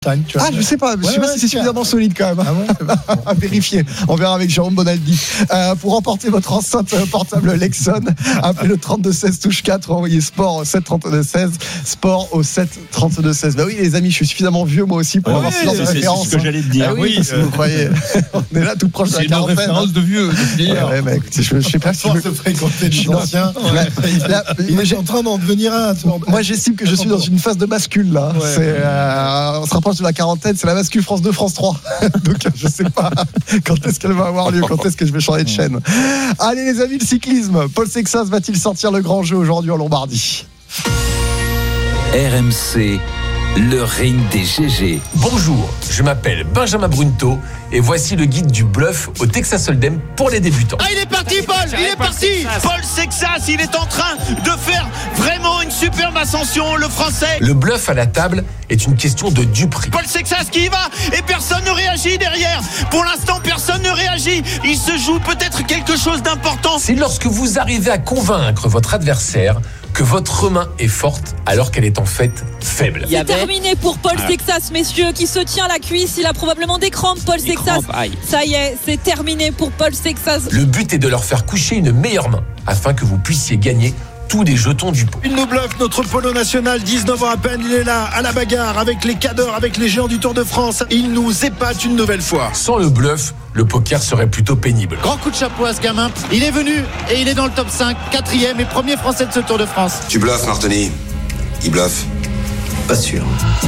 Tu vois. Je sais pas si c'est suffisamment solide quand même. Ah bon À vérifier. On verra avec Jérôme Bonaldi. Pour remporter votre enceinte portable Lexon, appelez le 3216 touche 4, envoyez sport au 73216, sport au 73216. Bah oui les amis, je suis suffisamment vieux moi aussi pour avoir ce genre de référence. C'est ce que j'allais te dire. Parce que vous croyez, on est là tout proche de la quarantaine. C'est une référence de vieux. Ouais, écoutez, je sais pas si je se fréquenter des anciens. Il est en train d'en devenir un. Moi j'estime que je suis dans une phase de bascule là. On se rapproche de la quarantaine, c'est la bascule France 2, France 3. Donc je sais pas quand est-ce qu'elle va avoir lieu, quand est-ce que je vais changer de chaîne. Allez les amis, le cyclisme. Paul Sexas va-t-il sortir le grand jeu aujourd'hui en Lombardie? RMC, le ring des GG. Bonjour, je m'appelle Benjamin Brunto et voici le guide du bluff au Texas Hold'em pour les débutants. Il est parti Paul, il est parti. Paul Sexas, il est en train de faire vraiment une superbe ascension, le français. Le bluff à la table est une question de duperie. Paul Sexas qui y va et personne ne réagit derrière. Pour l'instant, personne ne réagit. Il se joue peut-être quelque chose d'important. C'est lorsque vous arrivez à convaincre votre adversaire que votre main est forte alors qu'elle est en fait faible. C'est terminé pour Paul Sexas, messieurs, qui se tient la cuisse. Il a probablement des crampes, Paul Sexas. Ça y est, c'est terminé pour Paul Sexas. Le but est de leur faire coucher une meilleure main afin que vous puissiez gagner tous les jetons du pot. Il nous bluffe, notre polo national, 19 ans à peine, il est là, à la bagarre, avec les cadors, avec les géants du Tour de France. Il nous épate une nouvelle fois. Sans le bluff, le poker serait plutôt pénible. Grand coup de chapeau à ce gamin. Il est venu et il est dans le top 5, 4e et premier français de ce Tour de France. Tu bluffes, Martoni. Il bluffe. Pas sûr.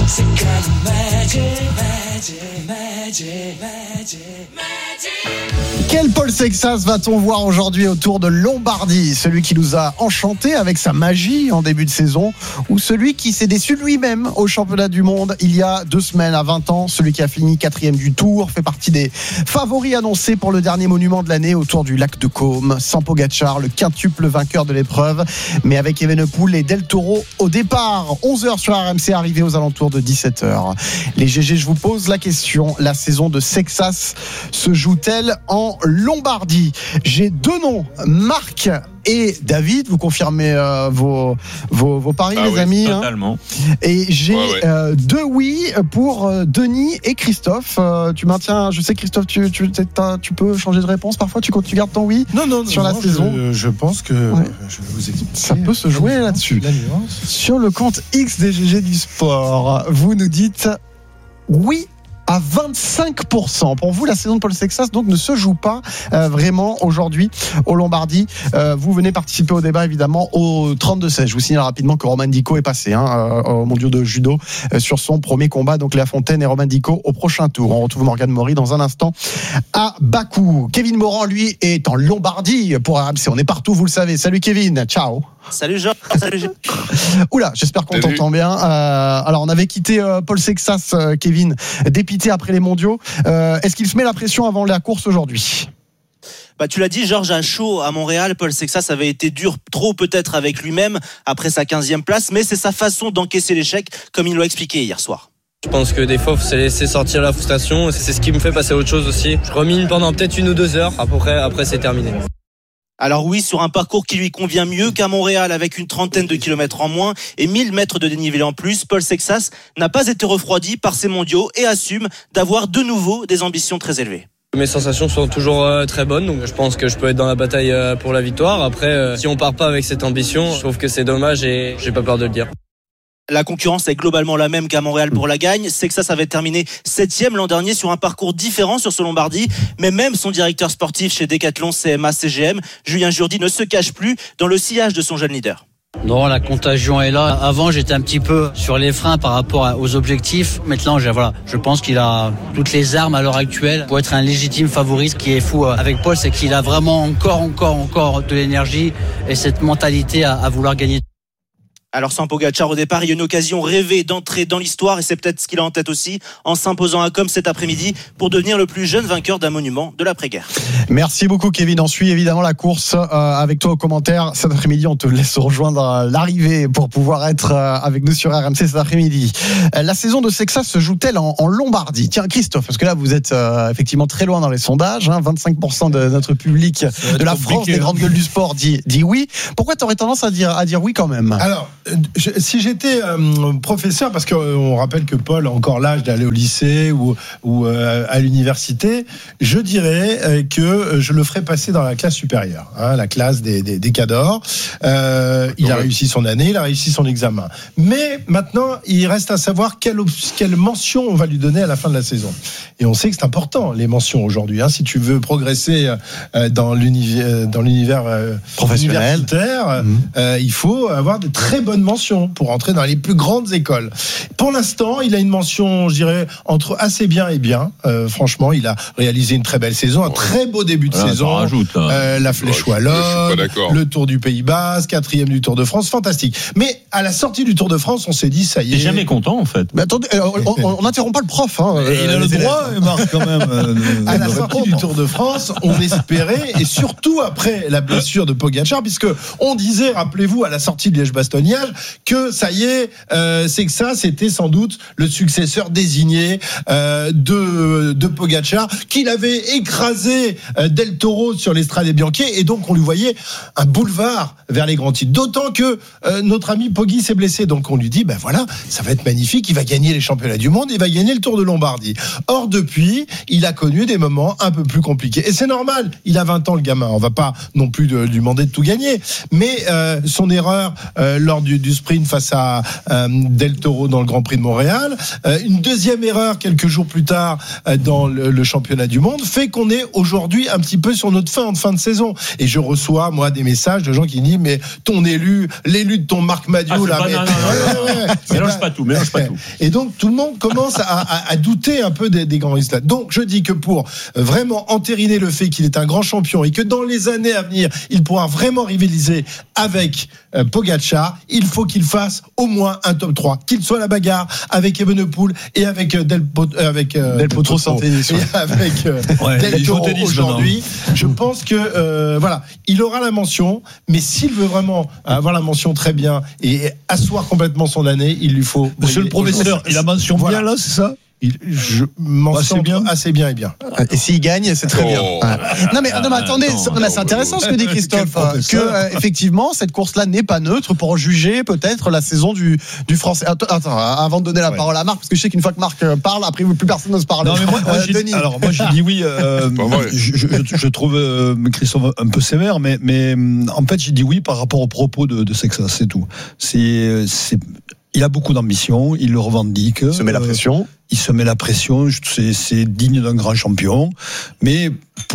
Quel Paul Sexas va-t-on voir aujourd'hui au Tour de Lombardie? Celui qui nous a enchantés avec sa magie en début de saison, ou celui qui s'est déçu lui-même au championnat du monde il y a 2 semaines à 20 ans? Celui qui a fini 4e du Tour, fait partie des favoris annoncés pour le dernier monument de l'année autour du lac de Côme. Sans Pogačar, le quintuple vainqueur de l'épreuve, mais avec Evenepoel et Del Toro au départ. 11h sur RMC, arrivé aux alentours de 17h. Les GG, je vous pose la question. La saison de Sexas se joue-t-elle en Lombardie? J'ai 2 noms, Marc et David. Vous confirmez vos paris, les amis, totalement. Et j'ai 2 oui pour Denis et Christophe. Tu maintiens? Je sais, Christophe, tu peux changer de réponse parfois. Tu gardes ton oui? Non, sur la saison. Je pense que je vais vous expliquer. Ça peut se jouer là-dessus. La nuance. Sur le compte X des GG du sport, vous nous dites oui à 25%. Pour vous, la saison de Paul Sexas donc ne se joue pas vraiment aujourd'hui au Lombardie. Vous venez participer au débat évidemment au 32-16. Je vous signale rapidement que Romain Dico est passé au mondiaux de judo sur son premier combat. Donc Léa Fontaine et Romain Dico au prochain tour. On retrouve Morgane Maury dans un instant à Bakou. Kevin Morand, lui, est en Lombardie pour RMC. On est partout, vous le savez. Salut Kevin, ciao. Salut Jean, salut Jean. Oula, j'espère qu'on t'entend bien. Alors, on avait quitté Paul Sexas, Kevin, dépité après les mondiaux. Est-ce qu'il se met la pression avant la course aujourd'hui? Tu l'as dit, Georges, à chaud à Montréal, Paul Sexas avait été dur trop peut-être avec lui-même après sa 15e place, mais c'est sa façon d'encaisser l'échec, comme il l'a expliqué hier soir. Je pense que des fois, il faut se laisser sortir la frustration. C'est ce qui me fait passer à autre chose aussi. Je remine pendant peut-être 1 ou 2 heures. Après c'est terminé. Alors oui, sur un parcours qui lui convient mieux qu'à Montréal avec une 30aine de kilomètres en moins et 1000 mètres de dénivelé en plus, Paul Sexas n'a pas été refroidi par ses mondiaux et assume d'avoir de nouveau des ambitions très élevées. Mes sensations sont toujours très bonnes, donc je pense que je peux être dans la bataille pour la victoire. Après, si on part pas avec cette ambition, je trouve que c'est dommage et j'ai pas peur de le dire. La concurrence est globalement la même qu'à Montréal pour la gagne. Sexas avait terminé 7e l'an dernier sur un parcours différent sur ce Lombardie. Mais même son directeur sportif chez Decathlon CMA CGM, Julien Jourdi, ne se cache plus dans le sillage de son jeune leader. Non, la contagion est là. Avant, j'étais un petit peu sur les freins par rapport aux objectifs. Maintenant, je pense qu'il a toutes les armes à l'heure actuelle pour être un légitime favori. Ce qui est fou avec Paul, c'est qu'il a vraiment encore de l'énergie et cette mentalité à vouloir gagner. Alors sans Pogačar au départ, il y a une occasion rêvée d'entrer dans l'histoire et c'est peut-être ce qu'il a en tête aussi en s'imposant à Côme cet après-midi pour devenir le plus jeune vainqueur d'un monument de l'après-guerre. Merci beaucoup Kevin, on suit évidemment la course avec toi aux commentaires. Cet après-midi, on te laisse rejoindre l'arrivée pour pouvoir être avec nous sur RMC cet après-midi. La saison de Sexas se joue-t-elle en Lombardie? Tiens Christophe, parce que là vous êtes effectivement très loin dans les sondages, 25% de notre public de la France, des grandes gueules du sport dit oui. Pourquoi tu aurais tendance à dire oui quand même? Alors si j'étais professeur, parce qu'on rappelle que Paul a encore l'âge d'aller au lycée ou à l'université, je dirais que je le ferais passer dans la classe supérieure, la classe des cadors. Il a réussi son année, il a réussi son examen. Mais maintenant, il reste à savoir quelle mention on va lui donner à la fin de la saison. Et on sait que c'est important, les mentions aujourd'hui. Si tu veux progresser dans l'univers professionnel, universitaire, il faut avoir de très bonnes mentions pour entrer dans les plus grandes écoles. Pour l'instant, il a une mention, je dirais, entre assez bien et bien. Franchement, il a réalisé une très belle saison, un très beau début de saison. La Flèche Wallonne, le Tour du Pays Basque, 4e du Tour de France, fantastique. Mais à la sortie du Tour de France, on s'est dit, ça y est. Il est jamais content, en fait. Mais attendez, on n'interrompt pas le prof. Il a le droit, Marc, quand même. À la sortie du Tour de France, on espérait, et surtout après la blessure de Pogačar, puisque on disait, rappelez-vous, à la sortie de Liège-Bastogne-Liège, que ça y est, c'est que ça, c'était sans doute le successeur désigné de Pogačar, qu'il avait écrasé Del Toro sur l'Estrade Bianche, et donc on lui voyait un boulevard vers les grands titres. D'autant que notre ami Poggi s'est blessé, donc on lui dit, ben voilà, ça va être magnifique, il va gagner les championnats du monde, il va gagner le Tour de Lombardie. Or, depuis, il a connu des moments un peu plus compliqués. Et c'est normal, il a 20 ans le gamin, on va pas non plus lui demander de tout gagner. Mais son erreur lors du sprint face à Del Toro dans le Grand Prix de Montréal, une deuxième erreur quelques jours plus tard dans le championnat du monde, fait qu'on est aujourd'hui un petit peu sur notre fin de saison. Et je reçois, moi, des messages de gens qui disent, mais l'élu de ton Marc Madiot, mélange pas tout. Et donc, tout le monde commence à douter un peu des grands risques là. Donc, je dis que pour vraiment entériner le fait qu'il est un grand champion et que dans les années à venir, il pourra vraiment rivaliser avec Pogačar, il faut qu'il fasse au moins un top 3, qu'il soit à la bagarre avec Evenepoel et avec Del Potro Santé et avec Del Toro aujourd'hui. Je pense que il aura la mention, mais s'il veut vraiment avoir la mention très bien et asseoir complètement son année, il lui faut. Monsieur le professeur, il a mention bien là, c'est ça? Je m'en sens assez bien et bien. Et s'il gagne, c'est très bien. Non mais attendez, c'est intéressant ce que dit Christophe, que effectivement cette course-là n'est pas neutre pour juger peut-être la saison du Français. Attends, avant de donner la parole à Marc, parce que je sais qu'une fois que Marc parle, après plus personne n'ose parler. Non mais moi j'ai dit oui. Je trouve Christophe un peu sévère, mais en fait j'ai dit oui par rapport aux propos de Sexas, c'est tout. Il a beaucoup d'ambition, il le revendique. Il se met la pression. C'est digne d'un grand champion. Mais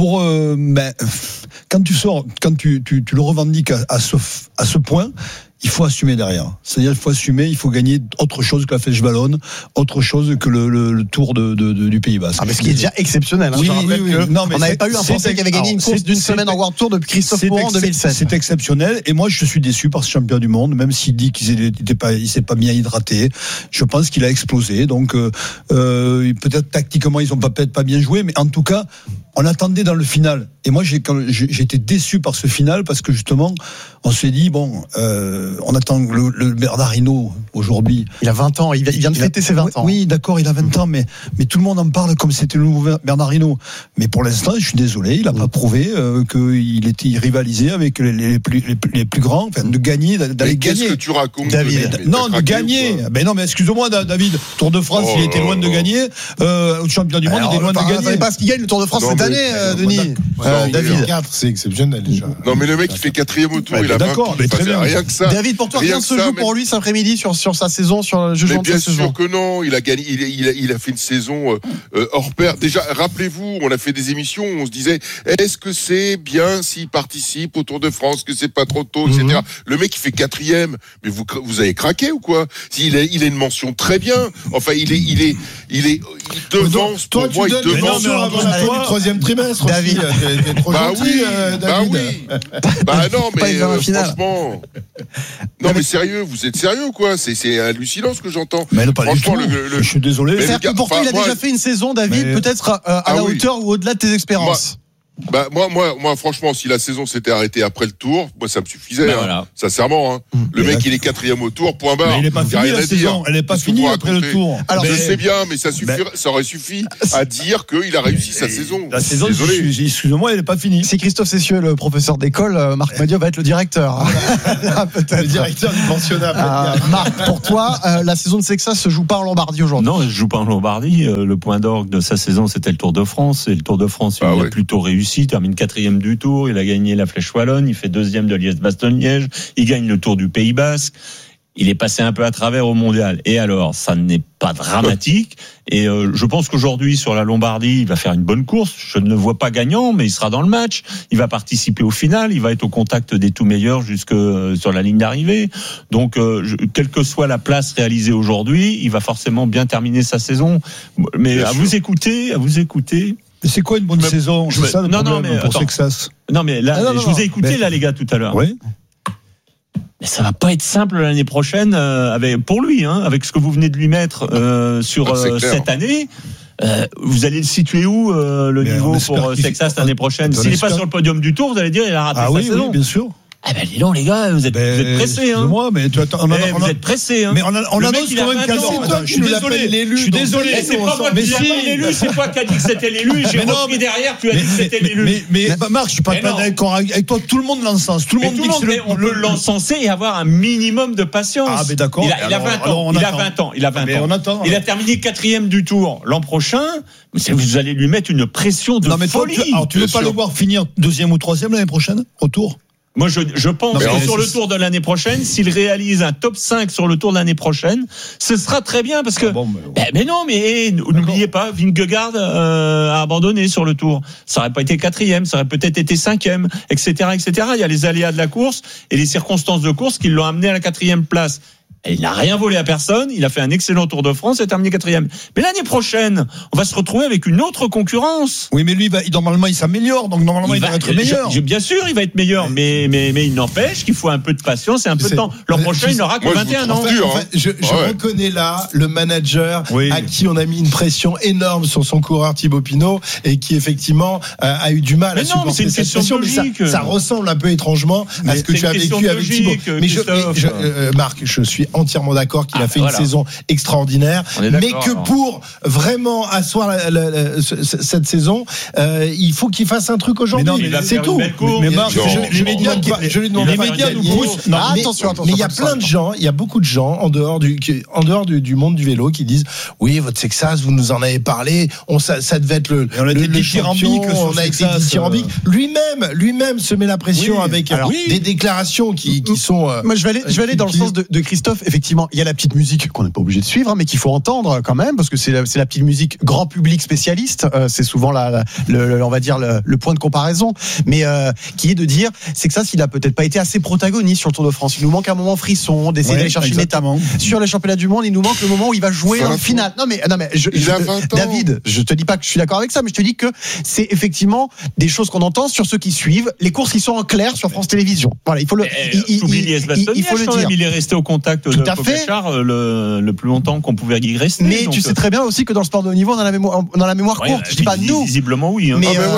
quand tu le revendiques à ce point, il faut assumer derrière. C'est-à-dire, il faut gagner autre chose que la Flèche Wallonne, autre chose que le Tour du Pays Basque. Mais ce qui est déjà exceptionnel. Oui. Non, mais on n'avait pas eu un Français qui avait gagné une course d'une semaine en World Tour depuis Christophe Mourant en 2007. C'est exceptionnel. Et moi, je suis déçu par ce champion du monde, même s'il dit qu'il s'est pas bien hydraté. Je pense qu'il a explosé. Donc, peut-être tactiquement, ils ont peut-être pas bien joué, mais en tout cas, on attendait dans le final. Et moi, j'ai été déçu par ce final parce que justement, on s'est dit, on attend le Bernard Hinault aujourd'hui. Il a 20 ans, il vient de fêter ses 20 ans. Oui, d'accord, il a 20 ans, mais tout le monde en parle comme si c'était le nouveau Bernard Hinault. Mais pour l'instant, je suis désolé, il n'a pas prouvé qu'il rivalisait avec les plus grands, enfin, de gagner, d'aller gagner. Qu'est-ce que tu racontes, David? Non, de gagner. Mais non, mais excuse-moi, David, Tour de France, il était loin de gagner. Au champion du monde, il était loin de gagner. Vous savez pas ce qu'il gagne le Tour de France cette année, Denis? David 4, c'est exceptionnel déjà. Non, mais le mec, il fait 4e au Tour, il a d'accord, mais très bien. Rien que ça. David, pour toi, rien se joue pour lui cet après-midi sur sa saison, sur le jugement de sa saison. Bien sûr que non, il a gagné, il a fait une saison hors pair. Déjà, rappelez-vous, on a fait des émissions où on se disait, est-ce que c'est bien s'il participe au Tour de France, que c'est pas trop tôt, etc. Le mec, il fait 4e, mais vous avez craqué ou quoi? Il a une mention très bien. Enfin, il devance, pour moi, il devance. Avant la fin du 3e trimestre, David. Non, mais franchement. Non, mais sérieux, vous êtes sérieux ou quoi? C'est hallucinant ce que j'entends. Mais non, pas franchement, du tout. Je suis désolé. C'est-à-dire que pour toi, il a déjà fait une saison, David, peut-être à la hauteur ou au-delà de tes expériences. Moi, franchement, si la saison s'était arrêtée après le Tour, moi, ça me suffisait. Voilà. Sincèrement, hein. Le mec, il est 4e au Tour, point barre. Mais il n'est pas fini la saison. Elle n'est pas finie après le Tour. Alors, je sais bien, mais ça aurait suffi à dire qu'il a réussi sa saison. La saison, excusez-moi, elle n'est pas finie. Si Christophe Cessieux, le professeur d'école, Marc Madiot va être le directeur. Peut-être. Le directeur du pensionnat. Marc, pour toi, la saison de Sexas se joue pas en Lombardie aujourd'hui? Non, elle se joue pas en Lombardie. Le point d'orgue de sa saison, c'était le Tour de France. Et le Tour de France, il a plutôt réussi. Termine 4e du Tour. Il a gagné la Flèche Wallonne. Il fait 2e de Liège-Bastogne-Liège. Il gagne le Tour du Pays Basque. Il est passé un peu à travers au mondial. Et alors, ça n'est pas dramatique. Et je pense qu'aujourd'hui, sur la Lombardie, il va faire une bonne course. Je ne le vois pas gagnant, mais il sera dans le match. Il va participer au final. Il va être au contact des tout meilleurs jusque sur la ligne d'arrivée. Donc, quelle que soit la place réalisée aujourd'hui, il va forcément bien terminer sa saison. Mais à vous écouter. Mais c'est quoi une bonne saison? C'est ça le problème pour Sexas. Non, mais là, je vous ai écouté, là, les gars, tout à l'heure. Oui. Mais ça va pas être simple l'année prochaine pour lui, avec ce que vous venez de lui mettre sur cette année. Vous allez le situer où le niveau pour Sexas l'année prochaine? S'il n'est pas sur le podium du Tour, vous allez dire il a raté sa saison. Oui, bien sûr. Ah ben dis donc les gars, vous êtes pressés Moi, mais vous êtes pressés Mais on annonce quand même qu'à je suis désolé. C'est pas moi qui l'ai pas l'élu, c'est toi qui as dit que c'était l'élu. J'ai repris derrière, tu as dit que c'était l'élu. Mais Marc, je suis pas d'accord avec toi. Tout le monde l'encense. Tout le monde dit que on peut l'encenser et avoir un minimum de patience. Ah mais d'accord. Il a 20 ans. Il a 20 ans. Il a terminé 4e du Tour l'an prochain. Vous allez lui mettre une pression de folie. Alors tu veux pas le voir finir 2e ou 3e l'année prochaine au Tour? Moi, je pense que sur le Tour de l'année prochaine, s'il réalise un top 5 sur le Tour de l'année prochaine, ce sera très bien parce que. Mais non, mais n'oubliez pas, Vingegaard a abandonné sur le Tour. Ça aurait pas été 4e, ça aurait peut-être été 5e, etc., etc. Il y a les aléas de la course et les circonstances de course qui l'ont amené à la 4e place. Et il n'a rien volé à personne, il a fait un excellent Tour de France et a terminé 4e. Mais l'année prochaine, on va se retrouver avec une autre concurrence. Oui, mais lui, normalement, il s'améliore, donc normalement, il va être meilleur. Bien sûr, il va être meilleur, mais il n'empêche qu'il faut un peu de patience et un peu de temps. L'an prochain, il n'aura que 21 ans. Je reconnais là le manager à qui on a mis une pression énorme sur son coureur Thibaut Pinot et qui, effectivement, a eu du mal à supporter cette pression. Mais ça ressemble un peu étrangement à ce que tu as vécu avec Thibaut. Mais Marc, je suis entièrement d'accord qu'il a fait une saison extraordinaire, mais que pour vraiment asseoir cette saison, il faut qu'il fasse un truc aujourd'hui. C'est tout. Mais Marc, les médias nous poussent. Attention. Mais il y a plein de gens, il y a beaucoup de gens en dehors du monde du vélo qui disent oui, votre Sexas, vous nous en avez parlé, ça devait être le champion, on a été dithyrambique. Lui-même se met la pression avec des déclarations qui sont. Moi, je vais aller dans le sens de Christophe. Effectivement, il y a la petite musique qu'on n'est pas obligé de suivre, mais qu'il faut entendre quand même, parce que c'est la petite musique grand public spécialiste. C'est souvent on va dire le point de comparaison, mais qui est de dire, c'est que ça, s'il a peut-être pas été assez protagoniste sur le Tour de France, il nous manque un moment frisson, d'essayer d'aller chercher une étape. Sur les championnats du monde, il nous manque le moment où il va jouer en finale. Non mais David, je te dis pas que je suis d'accord avec ça, mais je te dis que c'est effectivement des choses qu'on entend sur ceux qui suivent les courses qui sont en clair sur France Télévisions. Voilà, il faut le dire. Il est resté au contact de Pogačar le plus longtemps qu'on pouvait y rester. Mais tu sais très bien aussi que dans le sport de haut niveau, on a la mémoire courte. Je dis pas nous. Visiblement oui.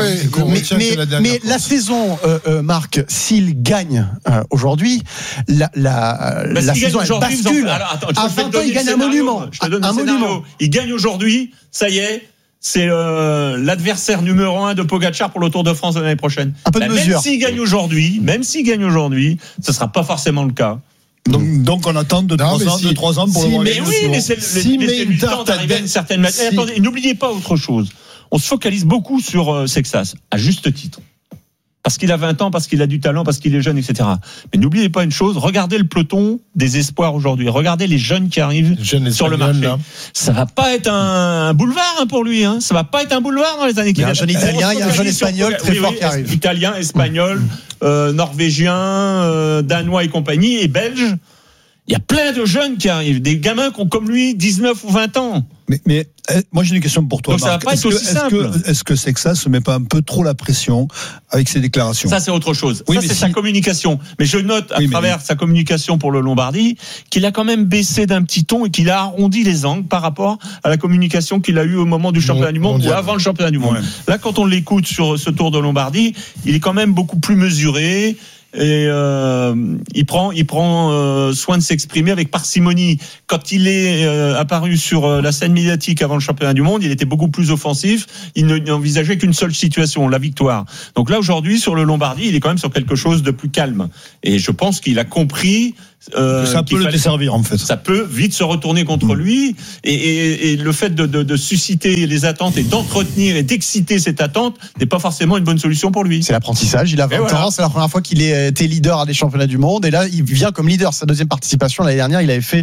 Mais la saison, Marc, s'il gagne aujourd'hui, la saison elle bascule. À 20 ans, il gagne un monument. Il gagne aujourd'hui, ça y est. C'est l'adversaire numéro 1 de Pogačar pour le Tour de France de l'année prochaine. Un peu de mesure. Même s'il gagne aujourd'hui, ce sera pas forcément le cas. Donc on attend 2-3 ans pour le voir. Mais oui, laissez-lui le temps d'arriver à une certaine matière. Attendez, n'oubliez pas autre chose. On se focalise beaucoup sur Sexas, à juste titre. Parce qu'il a 20 ans, parce qu'il a du talent, parce qu'il est jeune, etc. Mais n'oubliez pas une chose, regardez le peloton des espoirs aujourd'hui. Regardez les jeunes qui arrivent sur le marché. Là. Ça va pas être un boulevard pour lui. Ça va pas être un boulevard dans les années qui viennent. Il y a un jeune Italien, il y a un jeune Espagnol très fort qui arrive. Italien, Espagnol, Norvégien, Danois et compagnie, et Belge. Il y a plein de jeunes qui arrivent, des gamins qui ont comme lui 19 ou 20 ans. Mais moi j'ai une question pour toi. Donc Marc. Ça va pas être aussi simple. Est-ce que Sexas se met pas un peu trop la pression avec ses déclarations? Ça c'est autre chose. Oui, ça c'est sa communication. Mais je note à travers sa communication pour le Lombardie qu'il a quand même baissé d'un petit ton et qu'il a arrondi les angles par rapport à la communication qu'il a eue au moment du championnat du monde ou avant le championnat du monde. Ouais. Là quand on l'écoute sur ce Tour de Lombardie, il est quand même beaucoup plus mesuré. Et il prend soin de s'exprimer avec parcimonie. Quand il est apparu sur la scène médiatique avant le championnat du monde, il était beaucoup plus offensif. Il n'envisageait qu'une seule situation, la victoire. Donc là aujourd'hui sur le Lombardie, il est quand même sur quelque chose de plus calme. Et je pense qu'il a compris ça peut le desservir en fait. Ça peut vite se retourner contre lui et le fait de susciter les attentes et d'entretenir et d'exciter cette attente n'est pas forcément une bonne solution pour lui. C'est l'apprentissage, il a 20 ans, c'est la première fois qu'il était leader à des championnats du monde et là il vient comme leader. Sa deuxième participation l'année dernière, il avait fait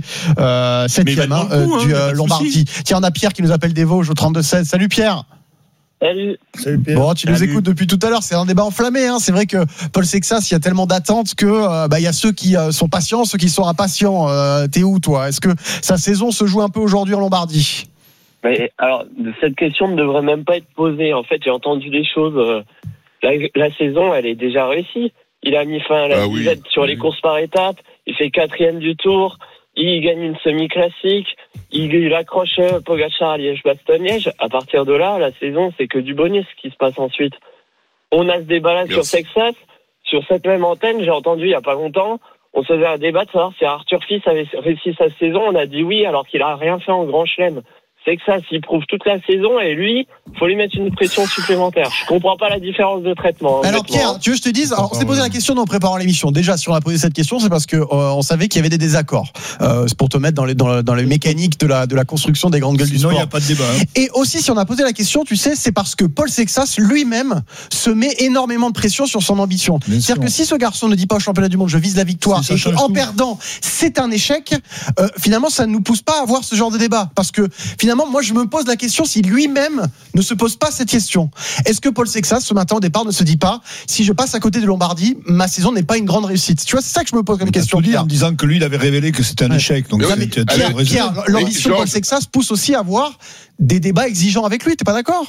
7e du Lombardie. Tiens, on a Pierre qui nous appelle des Vosges au 32-16. Salut Pierre. Salut Pierre. Bon, tu nous écoutes depuis tout à l'heure, c'est un débat enflammé, hein. C'est vrai que Paul Sexas, il y a tellement d'attentes que il y a ceux qui sont patients, ceux qui sont impatients. T'es où toi? Est-ce que sa saison se joue un peu aujourd'hui en Lombardie? Mais alors, cette question ne devrait même pas être posée. En fait, j'ai entendu des choses. La saison, elle est déjà réussie. Il a mis fin à la disette sur les courses par étapes. Il fait 4e du Tour. Il gagne une semi-classique. Il accroche Pogačar à Liège-Bastogne-Liège. À partir de là, la saison, c'est que du bonus qui se passe ensuite. On a ce débat-là sur Sexas. Sur cette même antenne, j'ai entendu il y a pas longtemps, on se faisait un débat de savoir si Arthur Fils avait réussi sa saison. On a dit oui, alors qu'il a rien fait en Grand Chelem. Sexas, il prouve toute la saison et lui, faut lui mettre une pression supplémentaire. Je comprends pas la différence de traitement. Alors Pierre, tu veux que je te dise, on s'est posé la question en préparant l'émission. Déjà, si on a posé cette question, c'est parce que on savait qu'il y avait des désaccords. C'est pour te mettre dans les mécaniques de la construction des grandes gueules du sport. Sinon, il n'y a pas de débat. Hein. Et aussi, si on a posé la question, tu sais, c'est parce que Paul Sexas lui-même se met énormément de pression sur son ambition. C'est-à-dire que si ce garçon ne dit pas au championnat du monde, je vise la victoire, et qu'en perdant, c'est un échec, finalement, ça ne nous pousse pas à avoir ce genre de débat. Parce que finalement, moi, je me pose la question si lui-même ne se pose pas cette question. Est-ce que Paul Sexas, ce matin au départ, ne se dit pas si je passe à côté de Lombardie, ma saison n'est pas une grande réussite? Tu vois, c'est ça que je me pose comme question. En disant que lui, il avait révélé que c'était un échec. Donc, Pierre, l'ambition de Paul Sexas pousse aussi à avoir des débats exigeants avec lui. T'es pas d'accord?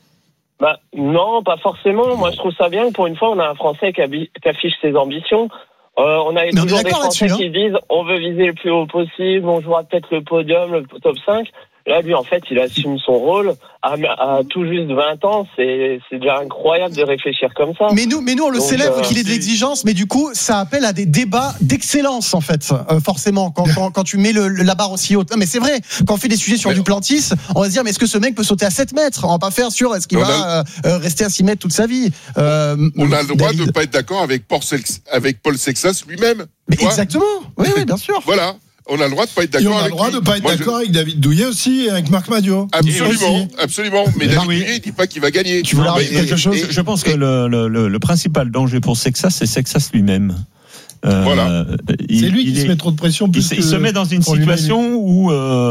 Non, pas forcément. Moi, je trouve ça bien que pour une fois, on a un Français qui affiche ses ambitions. On a toujours des Français qui disent on veut viser le plus haut possible, on jouera peut-être le podium, le top 5. Là, lui, en fait, il assume son rôle à tout juste 20 ans. C'est déjà incroyable de réfléchir comme ça. Mais nous, on le célèbre qu'il ait de l'exigence, mais du coup, ça appelle à des débats d'excellence, en fait, forcément, quand tu mets la barre aussi haute. Non, mais c'est vrai, quand on fait des sujets sur Duplantis, on va se dire, mais est-ce que ce mec peut sauter à 7 mètres? On va pas faire sur, est-ce qu'il va rester à 6 mètres toute sa vie? On a le droit de ne pas être d'accord avec Paul Sexas lui-même. Mais exactement. Oui, bien sûr. Voilà. On a le droit de pas être d'accord avec lui. On a le droit de pas être d'accord avec David Douillet aussi et avec Marc Madiot. Absolument. Mais David Douillet, il dit pas qu'il va gagner. Tu veux rajouter quelque chose? Je pense que le principal danger pour Sexas, c'est Sexas lui-même. Voilà. C'est lui qui se met trop de pression. Il se met dans une situation où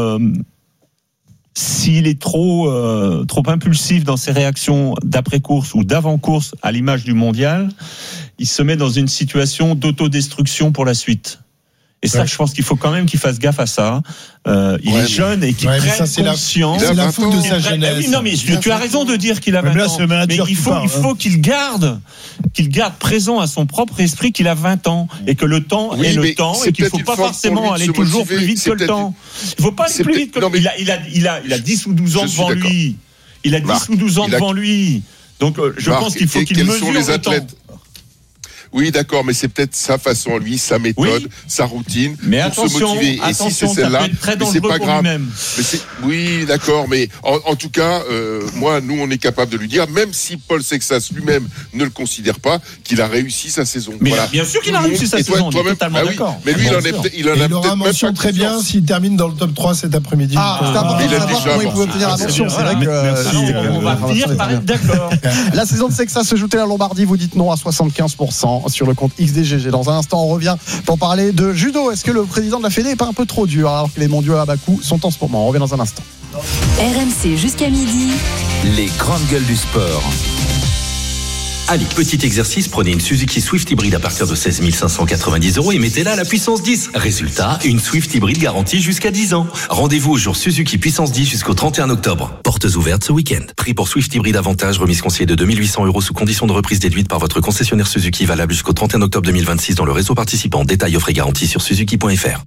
s'il est trop impulsif dans ses réactions d'après-course ou d'avant-course à l'image du mondial, il se met dans une situation d'autodestruction pour la suite. Et ça, je pense qu'il faut quand même qu'il fasse gaffe à ça. Il est jeune et qu'il prenne conscience. C'est la faute de sa jeunesse. Oui, non, mais tu as raison de dire qu'il a 20 ans. Mais il faut qu'il garde présent à son propre esprit qu'il a 20 ans et que le temps est le temps et qu'il ne faut pas forcément aller toujours plus vite que le temps. Il ne faut pas aller plus vite que le temps. Il a 10 ou 12 ans devant lui. Il a 10 ou 12 ans devant lui. Donc, je pense qu'il faut qu'il mesure le temps. Oui, d'accord, mais c'est peut-être sa façon, lui, sa méthode, sa routine, mais pour se motiver. Et si c'est celle-là, c'est pas grave. Oui, d'accord, mais en tout cas, nous, on est capable de lui dire, même si Paul Sexas lui-même ne le considère pas, qu'il a réussi sa saison. Mais bien sûr qu'il a réussi sa saison, on est totalement d'accord. Mais lui, il aura mention très bien s'il termine dans le top 3 cet après-midi. C'est important de savoir comment il pouvait obtenir la mention. C'est vrai que on va finir par être d'accord. La saison de Sexas se jouait à Lombardie, vous dites non à 75%. Sur le compte XDGG. Dans un instant, on revient pour parler de judo. Est-ce que le président de la Fédé n'est pas un peu trop dur alors que les mondiaux à Bakou sont en ce moment? On revient dans un instant. RMC jusqu'à midi. Les grandes gueules du sport. Allez, petit exercice, prenez une Suzuki Swift hybride à partir de 16 590 € et mettez-la à la puissance 10. Résultat, une Swift hybride garantie jusqu'à 10 ans. Rendez-vous au jour Suzuki puissance 10 jusqu'au 31 octobre. Portes ouvertes ce week-end. Prix pour Swift hybride avantage, remise conseillée de 2 800 € sous condition de reprise déduite par votre concessionnaire Suzuki, valable jusqu'au 31 octobre 2026 dans le réseau participant. Détails, offres et garanties sur suzuki.fr.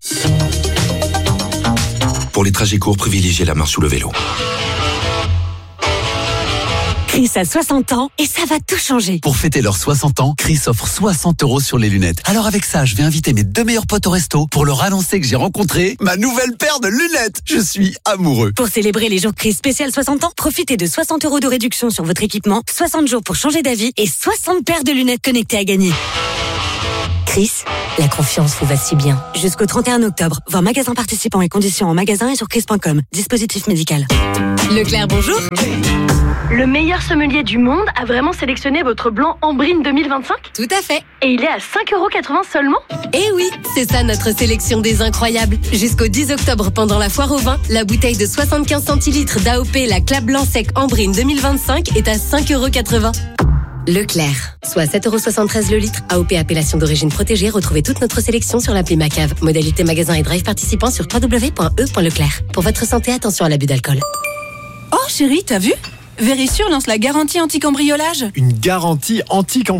Pour les trajets courts, privilégiez la marche ou le vélo. Chris a 60 ans et ça va tout changer. Pour fêter leurs 60 ans, Chris offre 60 € sur les lunettes. Alors avec ça, je vais inviter mes 2 meilleurs potes au resto pour leur annoncer que j'ai rencontré ma nouvelle paire de lunettes. Je suis amoureux. Pour célébrer les jours Chris spécial 60 ans, profitez de 60 € de réduction sur votre équipement, 60 jours pour changer d'avis et 60 paires de lunettes connectées à gagner. Chris, la confiance vous va si bien. Jusqu'au 31 octobre, voir magasin participants et conditions en magasin et sur chris.com. Dispositif médical. Leclerc, bonjour. Le meilleur sommelier du monde a vraiment sélectionné votre blanc Ambrine 2025 ? Tout à fait. Et il est à 5,80 € seulement ? Eh oui, c'est ça notre sélection des incroyables. Jusqu'au 10 octobre, pendant la foire au vin, la bouteille de 75 centilitres d'AOP, la Clap Blanc Sec Ambrine 2025 est à 5,80 €. Leclerc, soit 7,73 € le litre. AOP appellation d'origine protégée. Retrouvez toute notre sélection sur l'appli Macave. Modalité magasin et drive participants sur www.e.leclerc. Pour votre santé, attention à l'abus d'alcool. Oh chérie, t'as vu ? Vérissure lance la garantie anti-cambriolage. Une garantie anti-cambriolage ?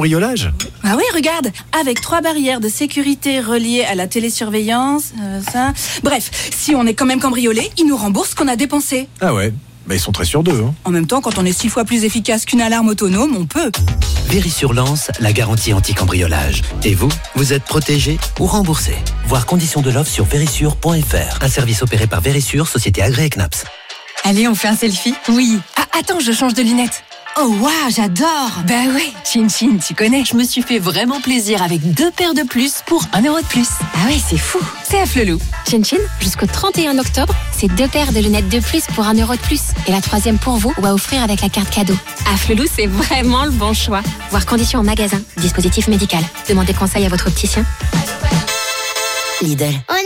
Ah oui, regarde, avec 3 barrières de sécurité reliées à la télésurveillance, ça... Bref, si on est quand même cambriolé, ils nous remboursent ce qu'on a dépensé. Ah ouais, bah ils sont très sûrs d'eux. Hein. En même temps, quand on est 6 fois plus efficace qu'une alarme autonome, on peut. Vérissure lance la garantie anti-cambriolage. Et vous, vous êtes protégé ou remboursé. Voir conditions de l'offre sur vérissure.fr. Un service opéré par Vérissure, société agréée CNAPS. Allez, on fait un selfie ? Oui. Ah, attends, je change de lunettes. Oh waouh, j'adore. Bah ouais, Chin Chin, tu connais. Je me suis fait vraiment plaisir avec 2 paires de plus pour 1 € de plus. Ah ouais, c'est fou. C'est à Flelou. Chin Chin, jusqu'au 31 octobre, c'est 2 paires de lunettes de plus pour 1 € de plus. Et la 3e pour vous ou à offrir avec la carte cadeau. À Flelou, c'est vraiment le bon choix. Voir conditions en magasin. Dispositif médical. Demandez conseil à votre opticien. Lidl. Oh non!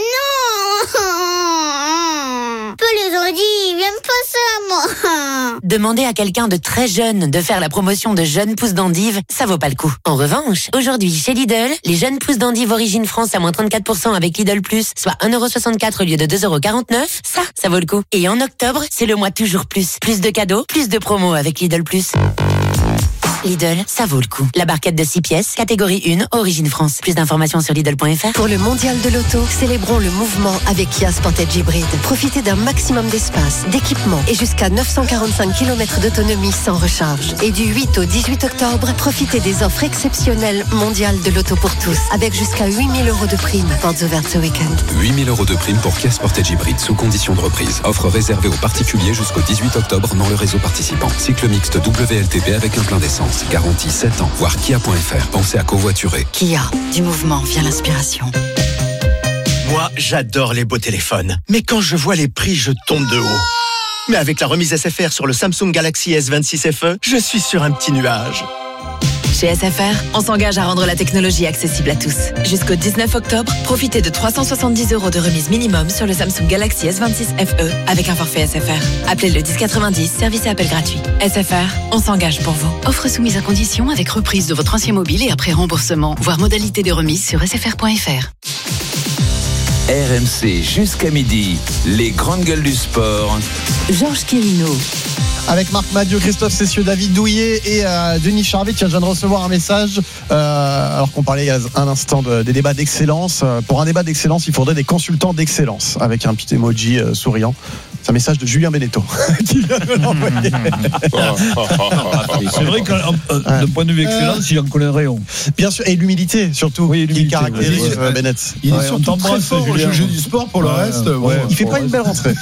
Peu les ont dit, j'aime pas ça, moi. Demander à quelqu'un de très jeune de faire la promotion de jeunes pousses d'endive, ça vaut pas le coup. En revanche, aujourd'hui, chez Lidl, les jeunes pousses d'endive origine France à moins 34% avec Lidl Plus, soit 1,64 € au lieu de 2,49 €, ça vaut le coup. Et en octobre, c'est le mois toujours plus. Plus de cadeaux, plus de promos avec Lidl Plus. Lidl, ça vaut le coup. La barquette de 6 pièces, catégorie 1, origine France. Plus d'informations sur Lidl.fr. Pour le mondial de l'auto, célébrons le mouvement avec Kia Sportage Hybrid. Profitez d'un maximum d'espace, d'équipement et jusqu'à 945 km d'autonomie sans recharge. Et du 8 au 18 octobre, profitez des offres exceptionnelles mondiales de l'auto pour tous, avec jusqu'à 8 000 € de prime. Portes ouvertes ce week-end. 8 000 € de prime pour Kia Sportage Hybrid sous condition de reprise. Offre réservée aux particuliers jusqu'au 18 octobre dans le réseau participant. Cycle mixte WLTP avec un plein d'essence. Garantie 7 ans. Voir Kia.fr. Pensez à covoiturer. Kia, du mouvement vient l'inspiration. Moi, j'adore les beaux téléphones. Mais quand je vois les prix, je tombe de haut. Mais avec la remise SFR sur le Samsung Galaxy S26 FE, je suis sur un petit nuage. Chez SFR, on s'engage à rendre la technologie accessible à tous. Jusqu'au 19 octobre, profitez de 370 € de remise minimum sur le Samsung Galaxy S26 FE avec un forfait SFR. Appelez le 1090, service et appel gratuit. SFR, on s'engage pour vous. Offre soumise à condition avec reprise de votre ancien mobile et après remboursement. Voir modalité de remise sur sfr.fr. RMC jusqu'à midi, les grandes gueules du sport. Georges Quirino. Avec Marc Madiot, Christophe Cessieux, David Douillet et Denis Charvet. Tiens, je viens de recevoir un message alors qu'on parlait il y a un instant des débats d'excellence. Pour un débat d'excellence, il faudrait des consultants d'excellence avec un petit emoji souriant. C'est un message de Julien Beneteau qui vient de l'envoyer. C'est vrai que d'un point de vue excellence, il en connaît un rayon. Bien sûr, et l'humilité surtout, oui, qui caractérise Bennett. Il est surtout très fort au jeu du sport pour le reste. Il fait pas une belle rentrée.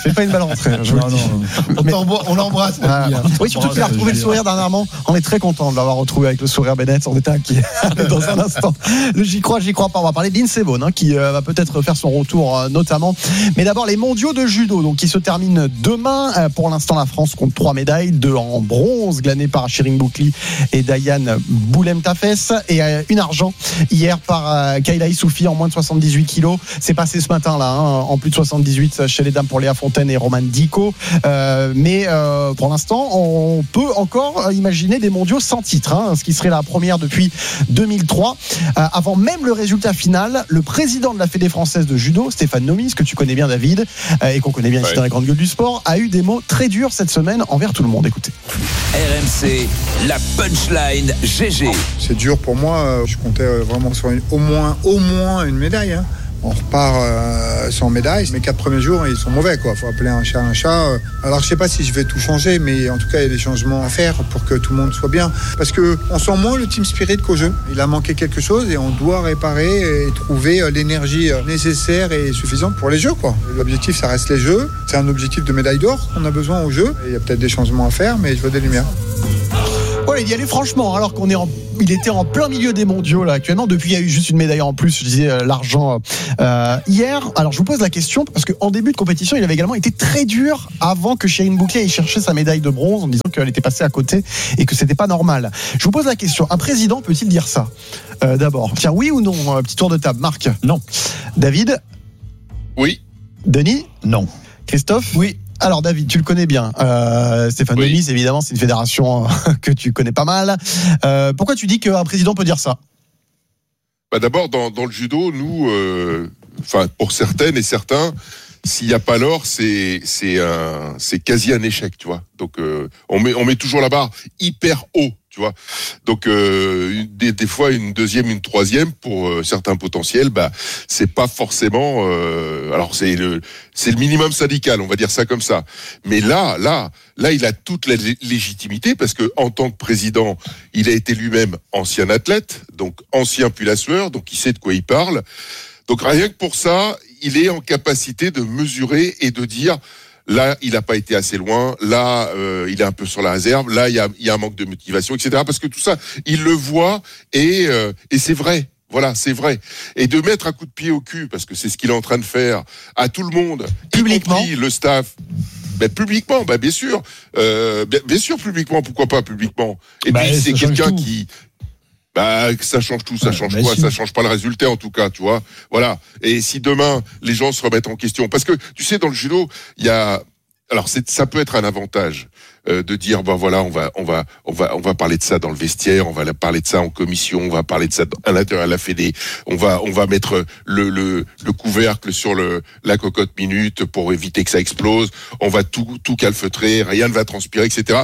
On l'embrasse. Oui, surtout qu'il a retrouvé le sourire dernièrement. On est très content de l'avoir retrouvé avec le sourire Bennett. On était inquiet dans un instant. J'y crois pas. On va parler d'Inse Vonn qui va peut-être faire son retour notamment. Mais d'abord les mondiaux de judo donc qui se terminent masculine demain. Pour l'instant, la France compte 3 médailles, 2 en bronze glanées par Shirin Boukli et Diane Boulem-Tafes, et une argent hier par Kayla Issoufi en moins de 78 kilos. C'est passé ce matin-là, en plus de 78 chez les dames pour Léa Fontaine et Romane Dico. Mais pour l'instant, on peut encore imaginer des mondiaux sans titre, ce qui serait la première depuis 2003. Avant même le résultat final, le président de la Fédé française de judo, Stéphane Nomis, que tu connais bien, David, et qu'on connaît bien ici dans la grande gueule du sport, a eu des mots très durs cette semaine envers tout le monde. Écoutez. RMC, la punchline GG. C'est dur pour moi. Je comptais vraiment sur au moins une médaille. On repart sans médaille. Mes 4 premiers jours, ils sont mauvais, quoi. Faut appeler un chat un chat. Alors, je sais pas si je vais tout changer, mais en tout cas, il y a des changements à faire pour que tout le monde soit bien. Parce que on sent moins le team spirit qu'au jeu. Il a manqué quelque chose et on doit réparer et trouver l'énergie nécessaire et suffisante pour les jeux, quoi. L'objectif, ça reste les jeux. C'est un objectif de médaille d'or qu'on a besoin au jeu. Il y a peut-être des changements à faire, mais je veux des lumières. Ouais, il y allait franchement, alors il était en plein milieu des mondiaux là actuellement. Depuis, il y a eu juste une médaille en plus. Je disais l'argent hier. Alors, je vous pose la question parce qu'en début de compétition, il avait également été très dur avant que Shirin Boukli aille chercher sa médaille de bronze en disant qu'elle était passée à côté et que c'était pas normal. Je vous pose la question. Un président peut-il dire ça d'abord? Tiens, oui ou non? Petit tour de table. Marc? Non. David? Oui. Denis? Non. Christophe? Oui. Alors David, tu le connais bien. Stéphane Nomis, évidemment, c'est une fédération que tu connais pas mal. Pourquoi tu dis qu'un président peut dire ça? D'abord, dans le judo, nous, pour certaines et certains, s'il n'y a pas l'or, c'est quasi un échec, tu vois. Donc on met toujours la barre hyper haut, tu vois. Donc des fois une deuxième, une troisième pour certains potentiels, c'est pas forcément. Alors c'est le minimum syndical, on va dire ça comme ça. Mais là, il a toute la légitimité parce que en tant que président, il a été lui-même ancien athlète, donc ancien puis la sueur, donc il sait de quoi il parle. Donc rien que pour ça, il est en capacité de mesurer et de dire là, il n'a pas été assez loin, là, il est un peu sur la réserve, là, il y a un manque de motivation, etc. Parce que tout ça, il le voit et c'est vrai. Voilà, c'est vrai. Et de mettre un coup de pied au cul, parce que c'est ce qu'il est en train de faire, à tout le monde, publiquement, y compris le staff. Publiquement, bien sûr. Bien sûr, publiquement, pourquoi pas publiquement. Et puis, c'est quelqu'un qui... ça change tout, ça change quoi? Ça change pas le résultat en tout cas, tu vois. Voilà. Et si demain les gens se remettent en question, parce que tu sais, dans le judo, il y a, alors ça peut être un avantage de dire voilà, on va parler de ça dans le vestiaire, on va parler de ça en commission, on va parler de ça à l'intérieur de la fédé, on va mettre le couvercle sur la cocotte minute pour éviter que ça explose, on va tout calfeutrer, rien ne va transpirer, etc.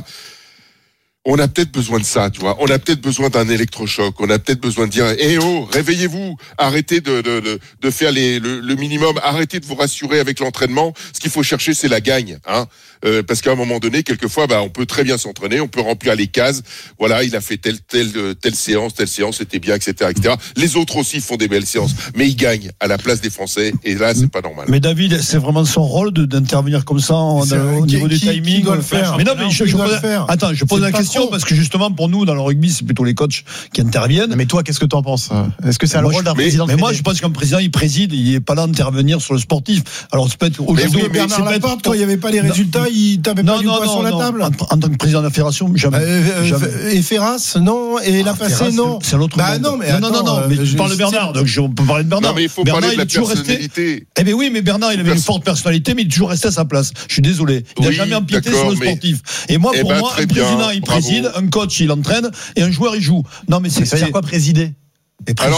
On a peut-être besoin de ça, tu vois. On a peut-être besoin d'un électrochoc. On a peut-être besoin de dire, réveillez-vous, arrêtez de faire le minimum, arrêtez de vous rassurer avec l'entraînement. Ce qu'il faut chercher, c'est la gagne, parce qu'à un moment donné, quelquefois, on peut très bien s'entraîner, on peut remplir les cases. Voilà, il a fait telle séance, c'était bien, etc., etc. Les autres aussi font des belles séances, mais il gagne à la place des Français, et là, c'est pas normal. Mais David, c'est vraiment son rôle d'intervenir comme ça au niveau du timing. Qui doit le faire? Mais non, mais je pose la question parce que justement, pour nous, dans le rugby, c'est plutôt les coachs qui interviennent. Mais toi, qu'est-ce que tu en penses? Est-ce que c'est le rôle d'un président? Mais moi, je pense qu'un président, il préside, il n'est pas là d'intervenir sur le sportif. Alors, c'est peut-être aujourd'hui. Mais Bernard Laporte, quand il n'y avait pas les résultats, il tapait pas du poing sur la table. En tant que président de la fédération, jamais. Et Ferras, non. Et Lapassé, non. C'est l'autre. Non, mais mais tu parles de Bernard, donc on peut parler de Bernard. Non, mais il faut parler de la personnalité. Eh bien oui, mais Bernard, il avait une forte personnalité, mais il est toujours resté à sa place. Je suis désolé. Il n'a jamais empiété sur le sportif. Et moi, pour moi, un président, il préside, un coach, il entraîne, et un joueur, il joue. Non, mais ça veut dire quoi, présider? Alors,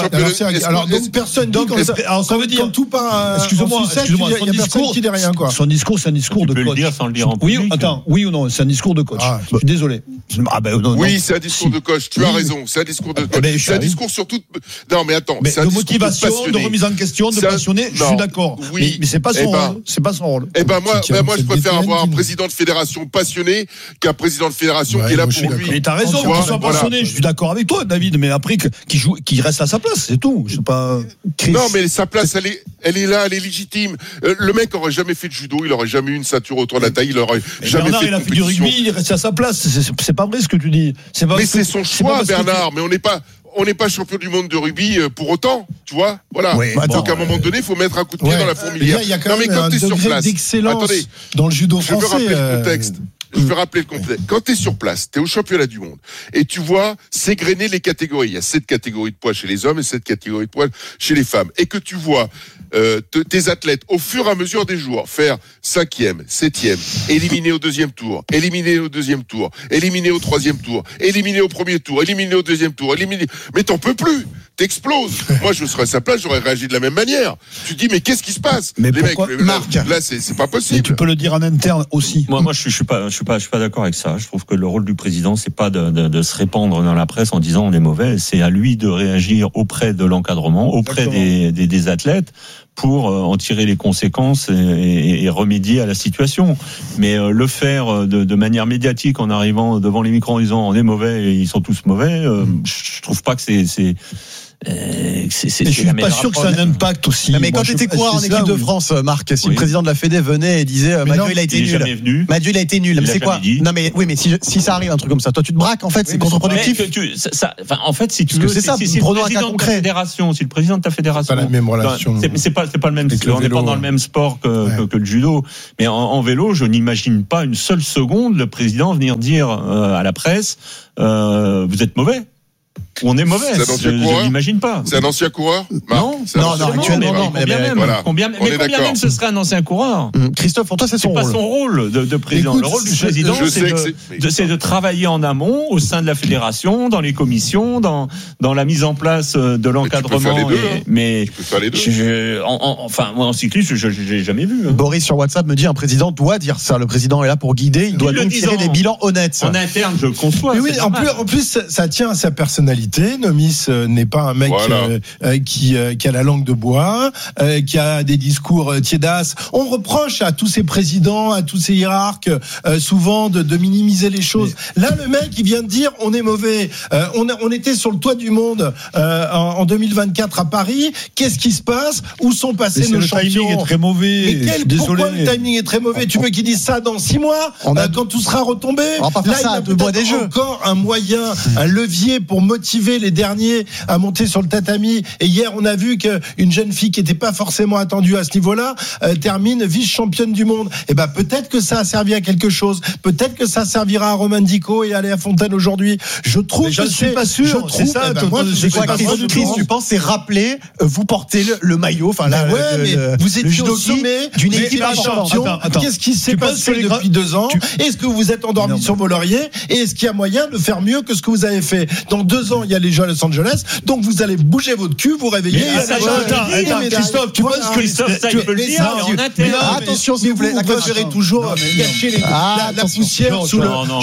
donc personne dit alors ça veut dire quand tout part. Excuse-moi, il y a personne qui dit rien, quoi. Son discours, c'est un discours de coach. Tu peux le dire sans le dire en public. Oui ou non, c'est un discours de coach. Je suis désolé. Oui, c'est un discours de coach. Tu as raison, c'est un discours de coach. C'est un discours surtout. Non, mais attends, de motivation, de remise en question, de passionné. Je suis d'accord. Oui, mais c'est pas son rôle. C'est pas son rôle. Eh ben moi, je préfère avoir un président de fédération passionné qu'un président de fédération qui est là pour lui. Mais t'as raison, qu'il soit passionné. Je suis d'accord avec toi, David. Mais après qui reste à sa place, c'est tout. Je sais pas. Non, mais sa place, elle est là, elle est légitime. Le mec aurait jamais fait de judo, il aurait jamais eu une ceinture autour de la taille, il aurait jamais Bernard, fait de il a fait du rugby, il est resté à sa place. C'est pas vrai ce que tu dis. Mais c'est son choix, Bernard. Mais on n'est pas. on n'est pas champion du monde de rugby pour autant, tu vois. Voilà. Oui, donc à un moment donné, il faut mettre un coup de pied dans la fourmilière. Il y a quand même un degré d'excellence dans le judo français. Je veux rappeler le contexte. Je vais rappeler le contexte. Quand tu es sur place, tu es au championnat du monde et tu vois s'égrener les catégories. Il y a 7 catégories de poids chez les hommes et 7 catégories de poids chez les femmes. Et que tu vois tes athlètes au fur et à mesure des jours faire 5e, 7e, éliminé au 2e tour, éliminé au 2e tour, éliminé au 3e tour, éliminé au 1er tour, éliminé au 2e tour, éliminé. Mais t'en peux plus. T'exploses. Moi, je serais à sa place, j'aurais réagi de la même manière. Tu dis, mais qu'est-ce qui se passe? Mais les pourquoi, mecs, Marc, là, c'est pas possible. Et tu peux le dire en interne aussi. Moi, je suis pas d'accord avec ça. Je trouve que le rôle du président, c'est pas de se répandre dans la presse en disant on est mauvais. C'est à lui de réagir auprès de l'encadrement, auprès des athlètes, pour en tirer les conséquences et remédier à la situation. Mais le faire de manière médiatique en arrivant devant les micros en disant on est mauvais et ils sont tous mauvais, je trouve pas que c'est je suis pas sûr que ça a un impact aussi. Non, mais quand tu étais coureur en équipe de France, Marc, si le président de la Fédé venait et disait Madieu il a été nul. Madieu il a été nul. Mais c'est quoi? Non mais oui, mais si ça arrive un truc comme ça, toi tu te braques en fait, c'est contre-productif. En fait, si tu veux, c'est ça. Si le président de ta fédération, c'est pas la même relation. C'est pas le même. On n'est pas dans le même sport que le judo. Mais en vélo, je n'imagine pas une seule seconde le président venir dire à la presse vous êtes mauvais. On est mauvais, je n'imagine pas. C'est un ancien coureur? Non, actuellement non. Combien même ce serait un ancien coureur? Christophe, pour toi, c'est son rôle. C'est pas son rôle de président. Le rôle du président, c'est de travailler en amont au sein de la fédération, dans les commissions, dans la mise en place de l'encadrement. Mais tu peux faire les deux. Moi, en cyclisme, je l'ai jamais vu. Boris sur WhatsApp me dit un président doit dire ça. Le président est là pour guider. Il doit donc tirer des bilans honnêtes. En interne, je le conçois. Oui, en plus, ça tient à sa personnalité. Nomis n'est pas un mec qui a la langue de bois, qui a des discours tiédasses. On reproche à tous ces présidents, à tous ces hiérarques, souvent de minimiser les choses. Là, le mec, il vient de dire on est mauvais. On était sur le toit du monde en 2024 à Paris. Qu'est-ce qui se passe? Où sont passés nos champions? Le timing est très mauvais. Mais pourquoi le timing est très mauvais? Tu veux qu'ils disent ça dans 6 mois, quand tout sera retombé? On va pas faire ça à deux mois des jeux. Encore un moyen, un levier pour motiver les derniers à monter sur le tatami. Et hier, on a vu qu'une jeune fille qui n'était pas forcément attendue à ce niveau-là termine vice-championne du monde. Et ben peut-être que ça a servi à quelque chose. Peut-être que ça servira à Romain Dico et à Léa Fontaine aujourd'hui. Je trouve. Je ne suis pas sûr. C'est ça. Chris, tu penses c'est rappeler vous portez le maillot. Enfin là, mais vous étiez au sommet d'une équipe champion. Qu'est-ce qui s'est passé depuis 2 ans? Est-ce que vous êtes endormi sur vos lauriers? Et est-ce qu'il y a moyen de faire mieux que ce que vous avez fait? Dans 2 ans, il y a les Jeux à Los Angeles, donc vous allez bouger votre cul, vous réveiller. Attends, Christophe, tu penses que Christophe, ça il peut le dire, mais en interne. Attention, s'il vous plaît, vous préférez toujours cacher la poussière sous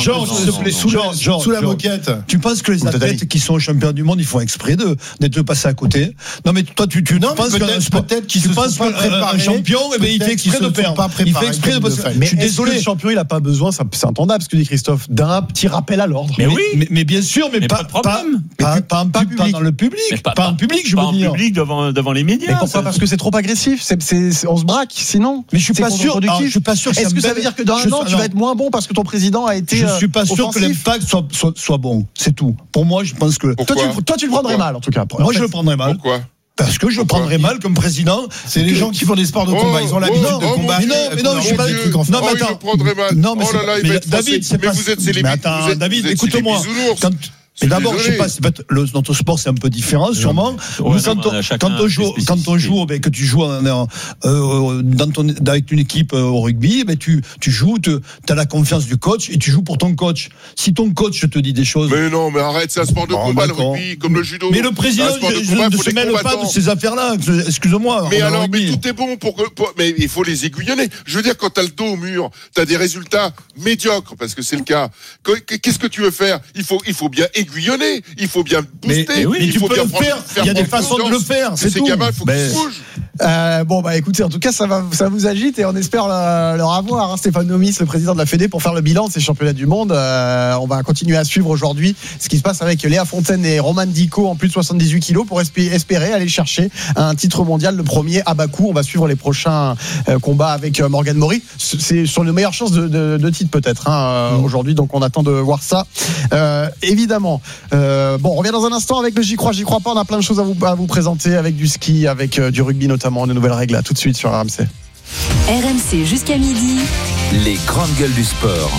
la moquette. Tu penses que les athlètes qui sont champions du monde, ils font exprès d'être passés à côté? Non, mais toi, tu penses peut-être qu'ils se sont pas préparés. Un champion, il fait exprès de perdre. Il fait exprès de passer. Mais je suis désolé, le champion, il n'a pas besoin, c'est entendable ce que dit Christophe, d'un petit rappel à l'ordre. Mais oui, mais bien sûr, mais pas dans le public. Pas en public, je veux dire. Pas en public devant les médias. Mais pourquoi? Parce que c'est trop agressif. On se braque, sinon. Mais je suis pas sûr. Est-ce que ça veut dire que dans un an, tu vas être moins bon parce que ton président a été. Je suis pas sûr que l'impact soit bon. C'est tout. Pour moi, je pense que. Toi, tu le prendrais mal, en tout cas. Moi, je le prendrais mal. Pourquoi? Parce que je prendrais mal comme président. C'est les gens qui font des sports de combat. Ils ont l'habitude de combattre. Mais non, je suis pas. Non, mais attends. Non, mais David, c'est pas. Vous êtes célèbre. Mais attends, David, écoute-moi. Mais d'abord, je sais pas, notre sport c'est un peu différent, sûrement. Quand on joue, que tu joues avec une équipe au rugby, tu joues, t'as la confiance du coach et tu joues pour ton coach. Si ton coach te dit des choses. Mais non, mais arrête, c'est un sport de combat, le rugby, comme le judo. Mais le président ne se mêle pas de ces affaires-là. Excuse-moi. Mais alors, mais tout est bon mais il faut les aiguillonner. Je veux dire, quand t'as le dos au mur, t'as des résultats médiocres, parce que c'est le cas. Qu'est-ce que tu veux faire? Il faut bien aiguillonner, il faut bien booster, mais il faut bien faire. Il y a des façons de le faire. Ces gamins, il faut qu'ils bougent. Bon, bah écoutez, en tout cas, ça vous agite et on espère leur avoir. Stéphane Nomis, le président de la Fédé, pour faire le bilan de ces championnats du monde. On va continuer à suivre aujourd'hui ce qui se passe avec Léa Fontaine et Roman Dico en plus de 78 kilos pour espérer aller chercher un titre mondial, le premier à Bakou. On va suivre les prochains combats avec Morgane Maury. C'est sur les meilleures chances de titre peut-être aujourd'hui, donc on attend de voir ça. Évidemment. Bon, on revient dans un instant avec le J'y crois pas. On a plein de choses à vous présenter avec du ski, avec du rugby notamment, de nouvelles règles. À tout de suite sur RMC. RMC jusqu'à midi. Les grandes gueules du sport.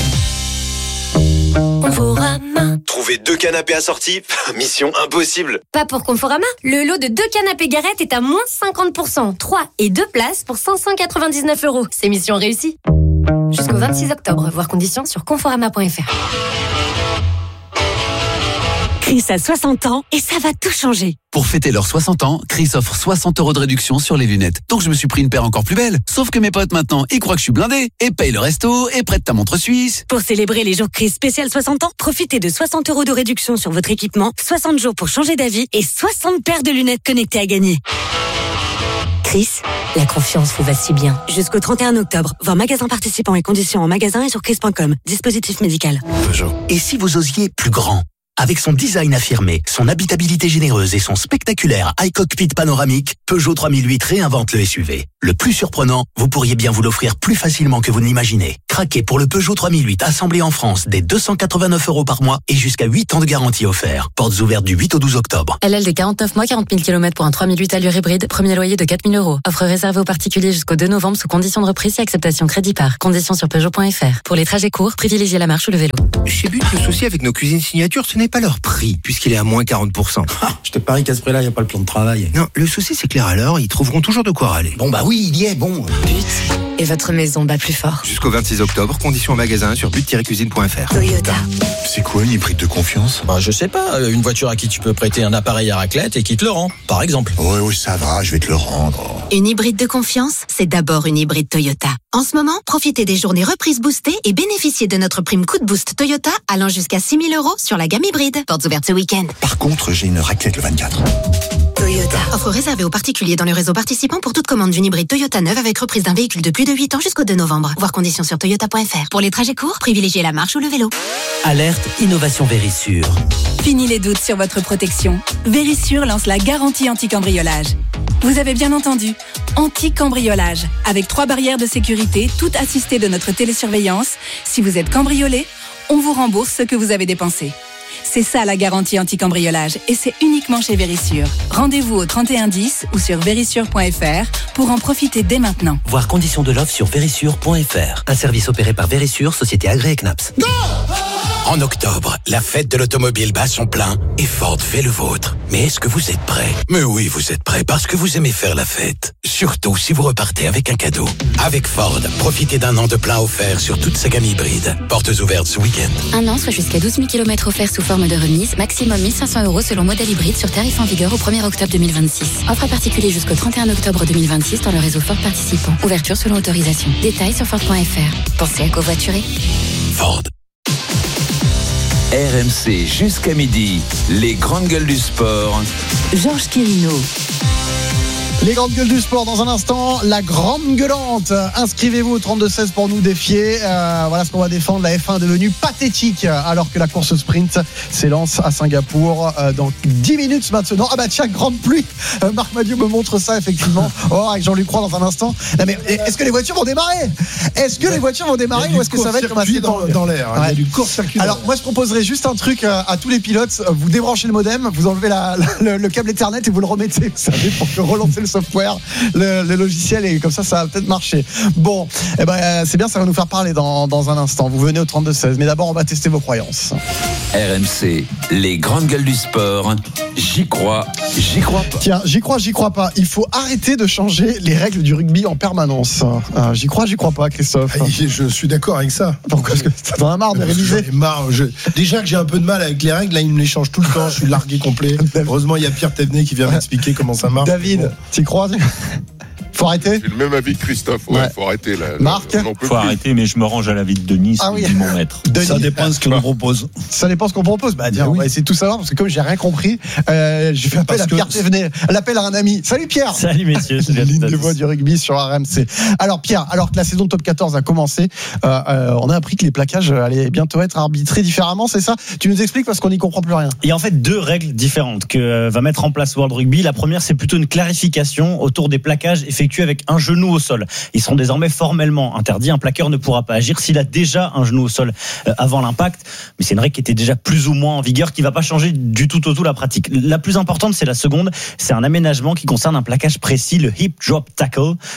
Conforama. Trouver 2 canapés assortis, mission impossible. Pas pour Conforama. Le lot de 2 canapés Garrett est à moins 50%. 3 et 2 places pour 599 €. C'est mission réussie. Jusqu'au 26 octobre. Voir conditions sur conforama.fr. Chris a 60 ans et ça va tout changer. Pour fêter leurs 60 ans, Chris offre 60 € de réduction sur les lunettes. Donc je me suis pris une paire encore plus belle. Sauf que mes potes maintenant, ils croient que je suis blindé et payent le resto et prêtent ta montre suisse. Pour célébrer les jours Chris spécial 60 ans, profitez de 60 € de réduction sur votre équipement, 60 jours pour changer d'avis et 60 paires de lunettes connectées à gagner. Chris, la confiance vous va si bien. Jusqu'au 31 octobre, voir magasin participants et conditions en magasin et sur chris.com. Dispositif médical. Peugeot. Et si vous osiez plus grand ? Avec son design affirmé, son habitabilité généreuse et son spectaculaire iCockpit panoramique, Peugeot 3008 réinvente le SUV. Le plus surprenant, vous pourriez bien vous l'offrir plus facilement que vous ne l'imaginez. Craquez pour le Peugeot 3008 assemblé en France dès 289 € par mois et jusqu'à 8 ans de garantie offert. Portes ouvertes du 8 au 12 octobre. LL de 49 mois, 40 000 km pour un 3008 allure hybride. Premier loyer de 4 000 €. Offre réservée aux particuliers jusqu'au 2 novembre sous condition de reprise et acceptation crédit par. Conditions sur Peugeot.fr. Pour les trajets courts, privilégiez la marche ou le vélo. Chez But, le souci avec nos cuisines signature, ce n'est pas leur prix, puisqu'il est à moins 40%. Je te parie qu'à ce prix-là, il n'y a pas le plan de travail. Non, le souci, c'est que les râleurs, ils trouveront toujours de quoi râler. Bon, bah oui, il y est, bon. But. Et votre maison bat plus fort. Jusqu'au 26 octobre, conditions en magasin sur but-cuisine.fr. Toyota. C'est quoi une hybride de confiance ? Bah, je sais pas, une voiture à qui tu peux prêter un appareil à raclette et qui te le rend, par exemple. Oui, ça va, je vais te le rendre. Une hybride de confiance, c'est d'abord une hybride Toyota. En ce moment, profitez des journées reprises boostées et bénéficiez de notre prime coup de boost Toyota allant jusqu'à 6 000 € sur la gamme hybride. Portes ouvertes ce week-end. Par contre, j'ai une raclette le 24. Toyota. Offre réservée aux particuliers dans le réseau participant pour toute commande d'une hybride Toyota neuve avec reprise d'un véhicule de plus de 8 ans jusqu'au 2 novembre. Voir conditions sur toyota.fr. Pour les trajets courts, privilégiez la marche ou le vélo. Alerte Innovation Vérissure. Fini les doutes sur votre protection. Vérissure lance la garantie anti-cambriolage. Vous avez bien entendu, anti-cambriolage. Avec 3 barrières de sécurité, toutes assistées de notre télésurveillance. Si vous êtes cambriolé, on vous rembourse ce que vous avez dépensé. C'est ça la garantie anti-cambriolage et c'est uniquement chez Vérissure. Rendez-vous au 3110 ou sur vérissure.fr pour en profiter dès maintenant. Voir conditions de l'offre sur vérissure.fr. Un service opéré par Vérissure, société agréée CNAPS. En octobre, la fête de l'automobile bat son plein et Ford fait le vôtre. Mais est-ce que vous êtes prêts ? Mais oui, vous êtes prêts parce que vous aimez faire la fête. Surtout si vous repartez avec un cadeau. Avec Ford, profitez d'un an de plein offert sur toute sa gamme hybride. Portes ouvertes ce week-end. Un an, soit jusqu'à 12 000 km offerts sous forme de remise, maximum 1 500 € selon modèle hybride sur tarif en vigueur au 1er octobre 2026. Offre à particulier jusqu'au 31 octobre 2026 dans le réseau Ford participant. Ouverture selon autorisation. Détails sur Ford.fr. Pensez à covoiturer. Ford. RMC jusqu'à midi, les grandes gueules du sport. Georges Quirino. Les grandes gueules du sport dans un instant, la grande gueulante. Inscrivez-vous au 32-16 pour nous défier. Voilà ce qu'on va défendre. La F1 est devenue pathétique alors que la course sprint s'élance à Singapour dans 10 minutes maintenant. Ah bah tiens, grande pluie. Marc Madieu me montre ça effectivement. Oh, avec Jean-Luc Croix dans un instant. Non, mais est-ce que les voitures vont démarrer ? Est-ce que les voitures vont démarrer ou est-ce que ça va être comme un dans l'air. Il y a du court-circuit. Alors moi je proposerais juste un truc à tous les pilotes. Vous débranchez le modem, vous enlevez le câble Ethernet et vous le remettez. Vous savez, pour que relancer le software, le logiciel, et comme ça va peut-être marcher. Bon, eh ben, c'est bien, ça va nous faire parler dans un instant. Vous venez au 32-16, mais d'abord on va tester vos croyances. RMC, les grandes gueules du sport. J'y crois pas. Tiens, j'y crois pas. Il faut arrêter de changer les règles du rugby en permanence. J'y crois pas, Christophe. Je suis d'accord avec ça. Pourquoi ? Parce que t'en as marre de réviser. J'en ai marre. Déjà que j'ai un peu de mal avec les règles, là ils me les changent tout le temps. Je suis largué complet. Heureusement il y a Pierre Thévenet qui vient m'expliquer comment ça marche. David, t'y crois ? Faut arrêter. J'ai le même avis que Christophe. Ouais, faut arrêter là. Marc, faut arrêter, mais je me range à l'avis de Denis. Ah oui. Mon maître. Denis, ça dépend ce qu'on nous propose. Ça dépend ce qu'on propose. Bah, on va essayer de tout savoir parce que comme j'ai rien compris, j'ai fait appel à Pierre Thévenet. L'appel à un ami. Salut Pierre. Salut messieurs. Ligne des voix du rugby sur RMC. Alors Pierre, alors que la saison de top 14 a commencé, on a appris que les plaquages allaient bientôt être arbitrés différemment, c'est ça? Tu nous expliques parce qu'on n'y comprend plus rien. Il y a en fait deux règles différentes que va mettre en place World Rugby. La première, c'est plutôt une clarification autour des plaquages effectués avec un genou au sol. Ils seront désormais formellement interdits. Un plaqueur ne pourra pas agir s'il a déjà un genou au sol avant l'impact. Mais c'est une règle qui était déjà plus ou moins en vigueur, qui va pas changer du tout au tout la pratique. La plus importante, c'est la seconde. C'est un aménagement qui concerne un plaquage précis, le hip drop tackle,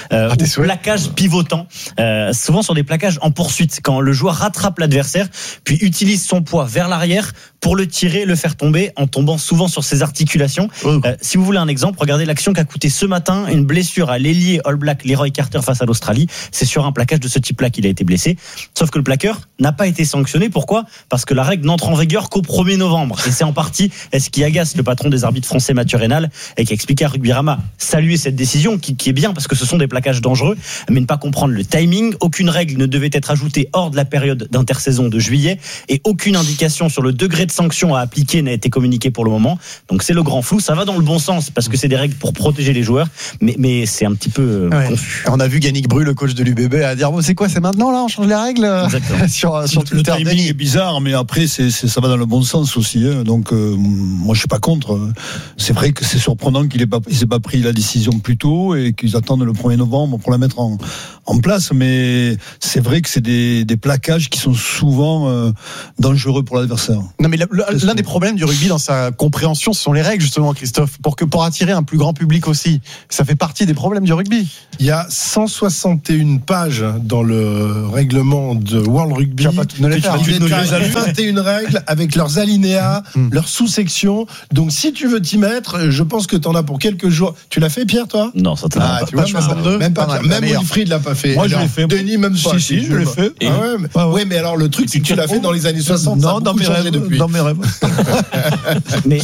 ou plaquage pivotant. Souvent sur des plaquages en poursuite, quand le joueur rattrape l'adversaire, puis utilise son poids vers l'arrière pour le tirer, le faire tomber, en tombant souvent sur ses articulations. Si vous voulez un exemple, regardez l'action qu'a coûté ce matin une blessure à l'ailier All Black Leroy Carter face à l'Australie. C'est sur un plaquage de ce type-là qu'il a été blessé. Sauf que le plaqueur n'a pas été sanctionné. Pourquoi ? Parce que la règle n'entre en vigueur qu'au 1er novembre. Et c'est en partie ce qui agace le patron des arbitres français, Mathieu Reynal, et qui explique à Rugbyrama saluer cette décision, qui est bien parce que ce sont des plaquages dangereux, mais ne pas comprendre le timing. Aucune règle ne devait être ajoutée hors de la période d'intersaison de juillet, et aucune indication sur le degré de sanction à appliquer n'a été communiquée pour le moment. Donc c'est le grand flou. Ça va dans le bon sens parce que c'est des règles pour protéger les joueurs, mais c'est un petit peu confus. On a vu Yannick Bru, le coach de l'UBB, à dire c'est quoi, c'est maintenant là, on change les règles. sur le timing est bizarre, mais après ça va dans le bon sens aussi. Donc moi je suis pas contre. C'est vrai que c'est surprenant qu'ils aient pas pris la décision plus tôt et qu'ils attendent le 1er novembre pour la mettre en place. Mais c'est vrai que c'est des plaquages qui sont souvent dangereux pour l'adversaire. Non, mais l'un des problèmes du rugby dans sa compréhension, ce sont les règles justement, Christophe, pour attirer un plus grand public aussi. Ça fait partie des problèmes du rugby. Il y a 161 pages dans le règlement de World Rugby. Il y a 21 règles avec leurs alinéas, leurs sous-sections. Donc si tu veux t'y mettre, je pense que tu en as pour quelques jours. Tu l'as fait, Pierre, toi? Non, ça pas. Tu vois, 62. Même pas. Même Wilfried l'a pas fait. Moi, je l'ai fait. Denis, même pas. Si, je l'ai fait. Ouais, mais alors le truc, c'est que tu l'as fait dans les années 60. Non, dans mes rêves. Dans mes rêves. mais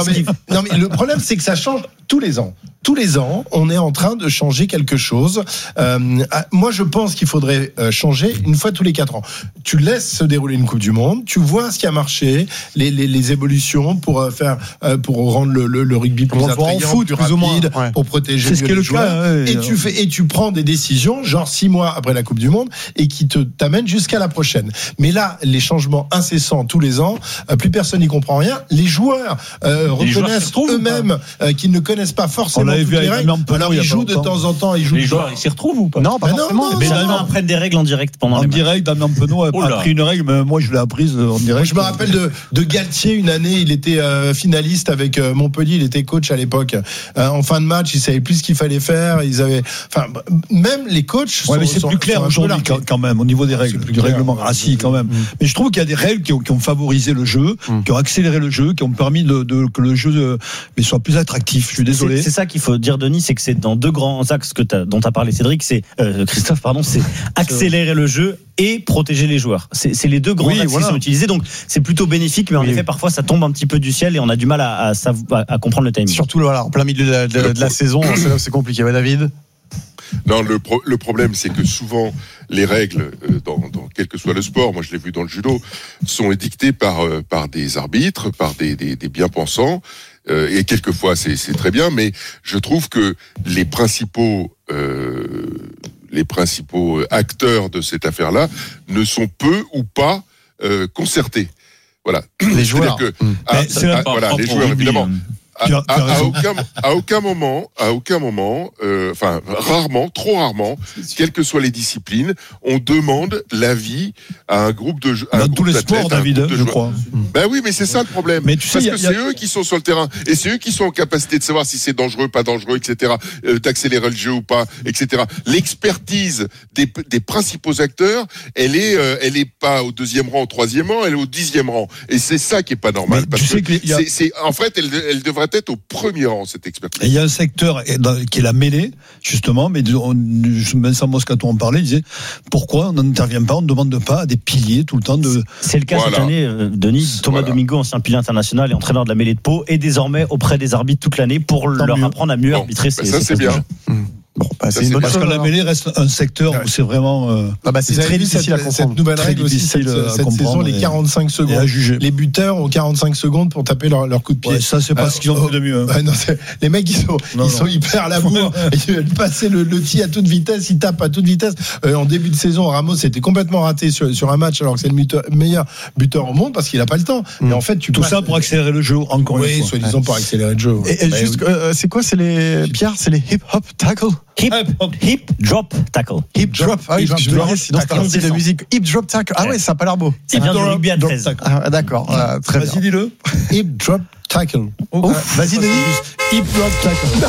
le problème, c'est que ça change tous les ans. Tous les ans, on est en train de changer quelque chose. Moi, je pense qu'il faudrait changer une fois tous les 4 ans. Tu laisses se dérouler une Coupe du Monde, tu vois ce qui a marché, les évolutions pour rendre le rugby plus attrayant, plus rapide, pour protéger les joueurs. Et tu prends des décisions, genre 6 mois après la Coupe du Monde, et qui t'amènent jusqu'à la prochaine. Mais là, les changements incessants tous les ans, plus personne n'y comprend rien. Les joueurs reconnaissent eux-mêmes qu'ils ne connaissent pas forcément toutes les règles. Alors ils jouent de temps en temps. Les joueurs, ils s'y retrouvent ou pas? Non, pas forcément. Mais ils apprennent des règles en direct pendant les matchs. En direct, Damien Penaud a appris une règle, mais moi je l'ai apprise en direct. Moi, je me rappelle de Galtier, une année, il était finaliste avec Montpellier, il était coach à l'époque. En fin de match, il savait plus ce qu'il fallait faire. Même les coachs sont. Mais c'est plus clair aujourd'hui quand même au niveau des règles, du règlement. Ah si, quand même. Mais je trouve qu'il y a des règles qui ont favorisé le jeu, qui ont accéléré le jeu, qui ont permis que le jeu soit plus attractif. Je suis désolé. C'est ça qu'il faut dire, Denis, c'est que c'est dans deux grands axes dont tu as parlé, Cédric, Christophe, c'est accélérer le jeu et protéger les joueurs. C'est les deux grands axes qui sont utilisés, donc c'est plutôt bénéfique, mais en effet, parfois ça tombe un petit peu du ciel et on a du mal à comprendre le timing. Surtout en plein milieu de la saison, c'est là où c'est compliqué. Ouais, David? Non, le problème, c'est que souvent, les règles, dans quel que soit le sport, moi je l'ai vu dans le judo, sont édictées par des arbitres, par des bien-pensants, et quelquefois c'est très bien, mais je trouve que les principaux acteurs de cette affaire-là ne sont peu ou pas concertés. Voilà. Les joueurs. Les joueurs, évidemment. À aucun moment, rarement, trop rarement, quelles que soient les disciplines, on demande l'avis à un groupe de dans tous les sports, David, je crois. Ben oui, mais c'est ça le problème. Mais tu sais, parce que c'est eux qui sont sur le terrain et c'est eux qui sont en capacité de savoir si c'est dangereux, pas dangereux, etc. D'accélérer le jeu ou pas, etc. L'expertise des principaux acteurs, elle est pas au 2e rang, au 3e rang, elle est au 10e rang. Et c'est ça qui est pas normal. Parce que en fait, elle devrait être au 1er rang, cette expertise. Et il y a un secteur qui est la mêlée, justement, mais Vincent Moscato en parlait, il disait pourquoi on n'intervient pas, on ne demande pas à des piliers tout le temps de. C'est le cas cette année, Denis. Thomas Domingo, ancien pilier international et entraîneur de la mêlée de Pau, est désormais auprès des arbitres toute l'année pour leur apprendre à mieux arbitrer. Ça, c'est bien. Bon, c'est une bonne parce chose. que la mêlée reste un secteur où c'est vraiment. C'est très difficile à comprendre. Cette nouvelle règle aussi, cette saison, les 45 secondes. Les buteurs ont 45 secondes pour taper leur coup de pied. Ouais, ça, c'est pas ce qu'ils ont fait de mieux. Non, les mecs, ils sont hyper à la bourre. Ils veulent passer le tir à toute vitesse. Ils tapent à toute vitesse. En début de saison, Ramos était complètement raté sur un match, alors que c'est le meilleur buteur au monde parce qu'il n'a pas le temps. Et en fait, tout ça pour accélérer le jeu, encore une fois. Oui, soi-disant pour accélérer le jeu. Et juste, c'est quoi, c'est les hip-hop tackle? Hip drop tackle. Hip drop. Ah oui, je me disais, sinon c'est un style de musique. Hip drop tackle. Ah ouais, ça a pas l'air beau. C'est bien du rugby à 13. D'accord, très bien. Vas-y, dis-le. Hip drop tackle. Vas-y, Denis. Hip drop tackle.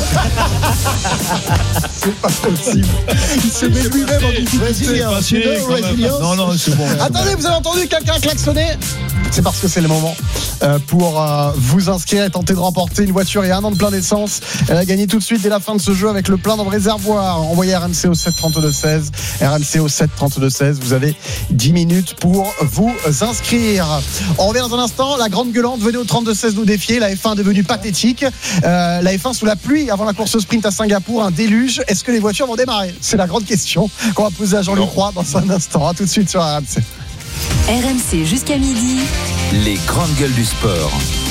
C'est pas possible. Il se met lui-même en difficulté. Non, c'est bon. Attendez, vous avez entendu quelqu'un klaxonner? C'est parce que c'est le moment pour vous inscrire et tenter de remporter une voiture et un an de plein d'essence. Elle a gagné tout de suite dès la fin de ce jeu avec le plein dans le réservoir. Envoyez RMC au 732-16. RMC au 732-16. Vous avez 10 minutes pour vous inscrire. On revient dans un instant. La grande gueulante, venez au 32-16 nous défier. La F1 est devenue pathétique. La F1 sous la pluie avant la course sprint à Singapour, un déluge. Est-ce que les voitures vont démarrer? C'est la grande question qu'on va poser à Jean-Luc Roy dans un instant. À tout de suite sur RMC. RMC jusqu'à midi. Les grandes gueules du sport.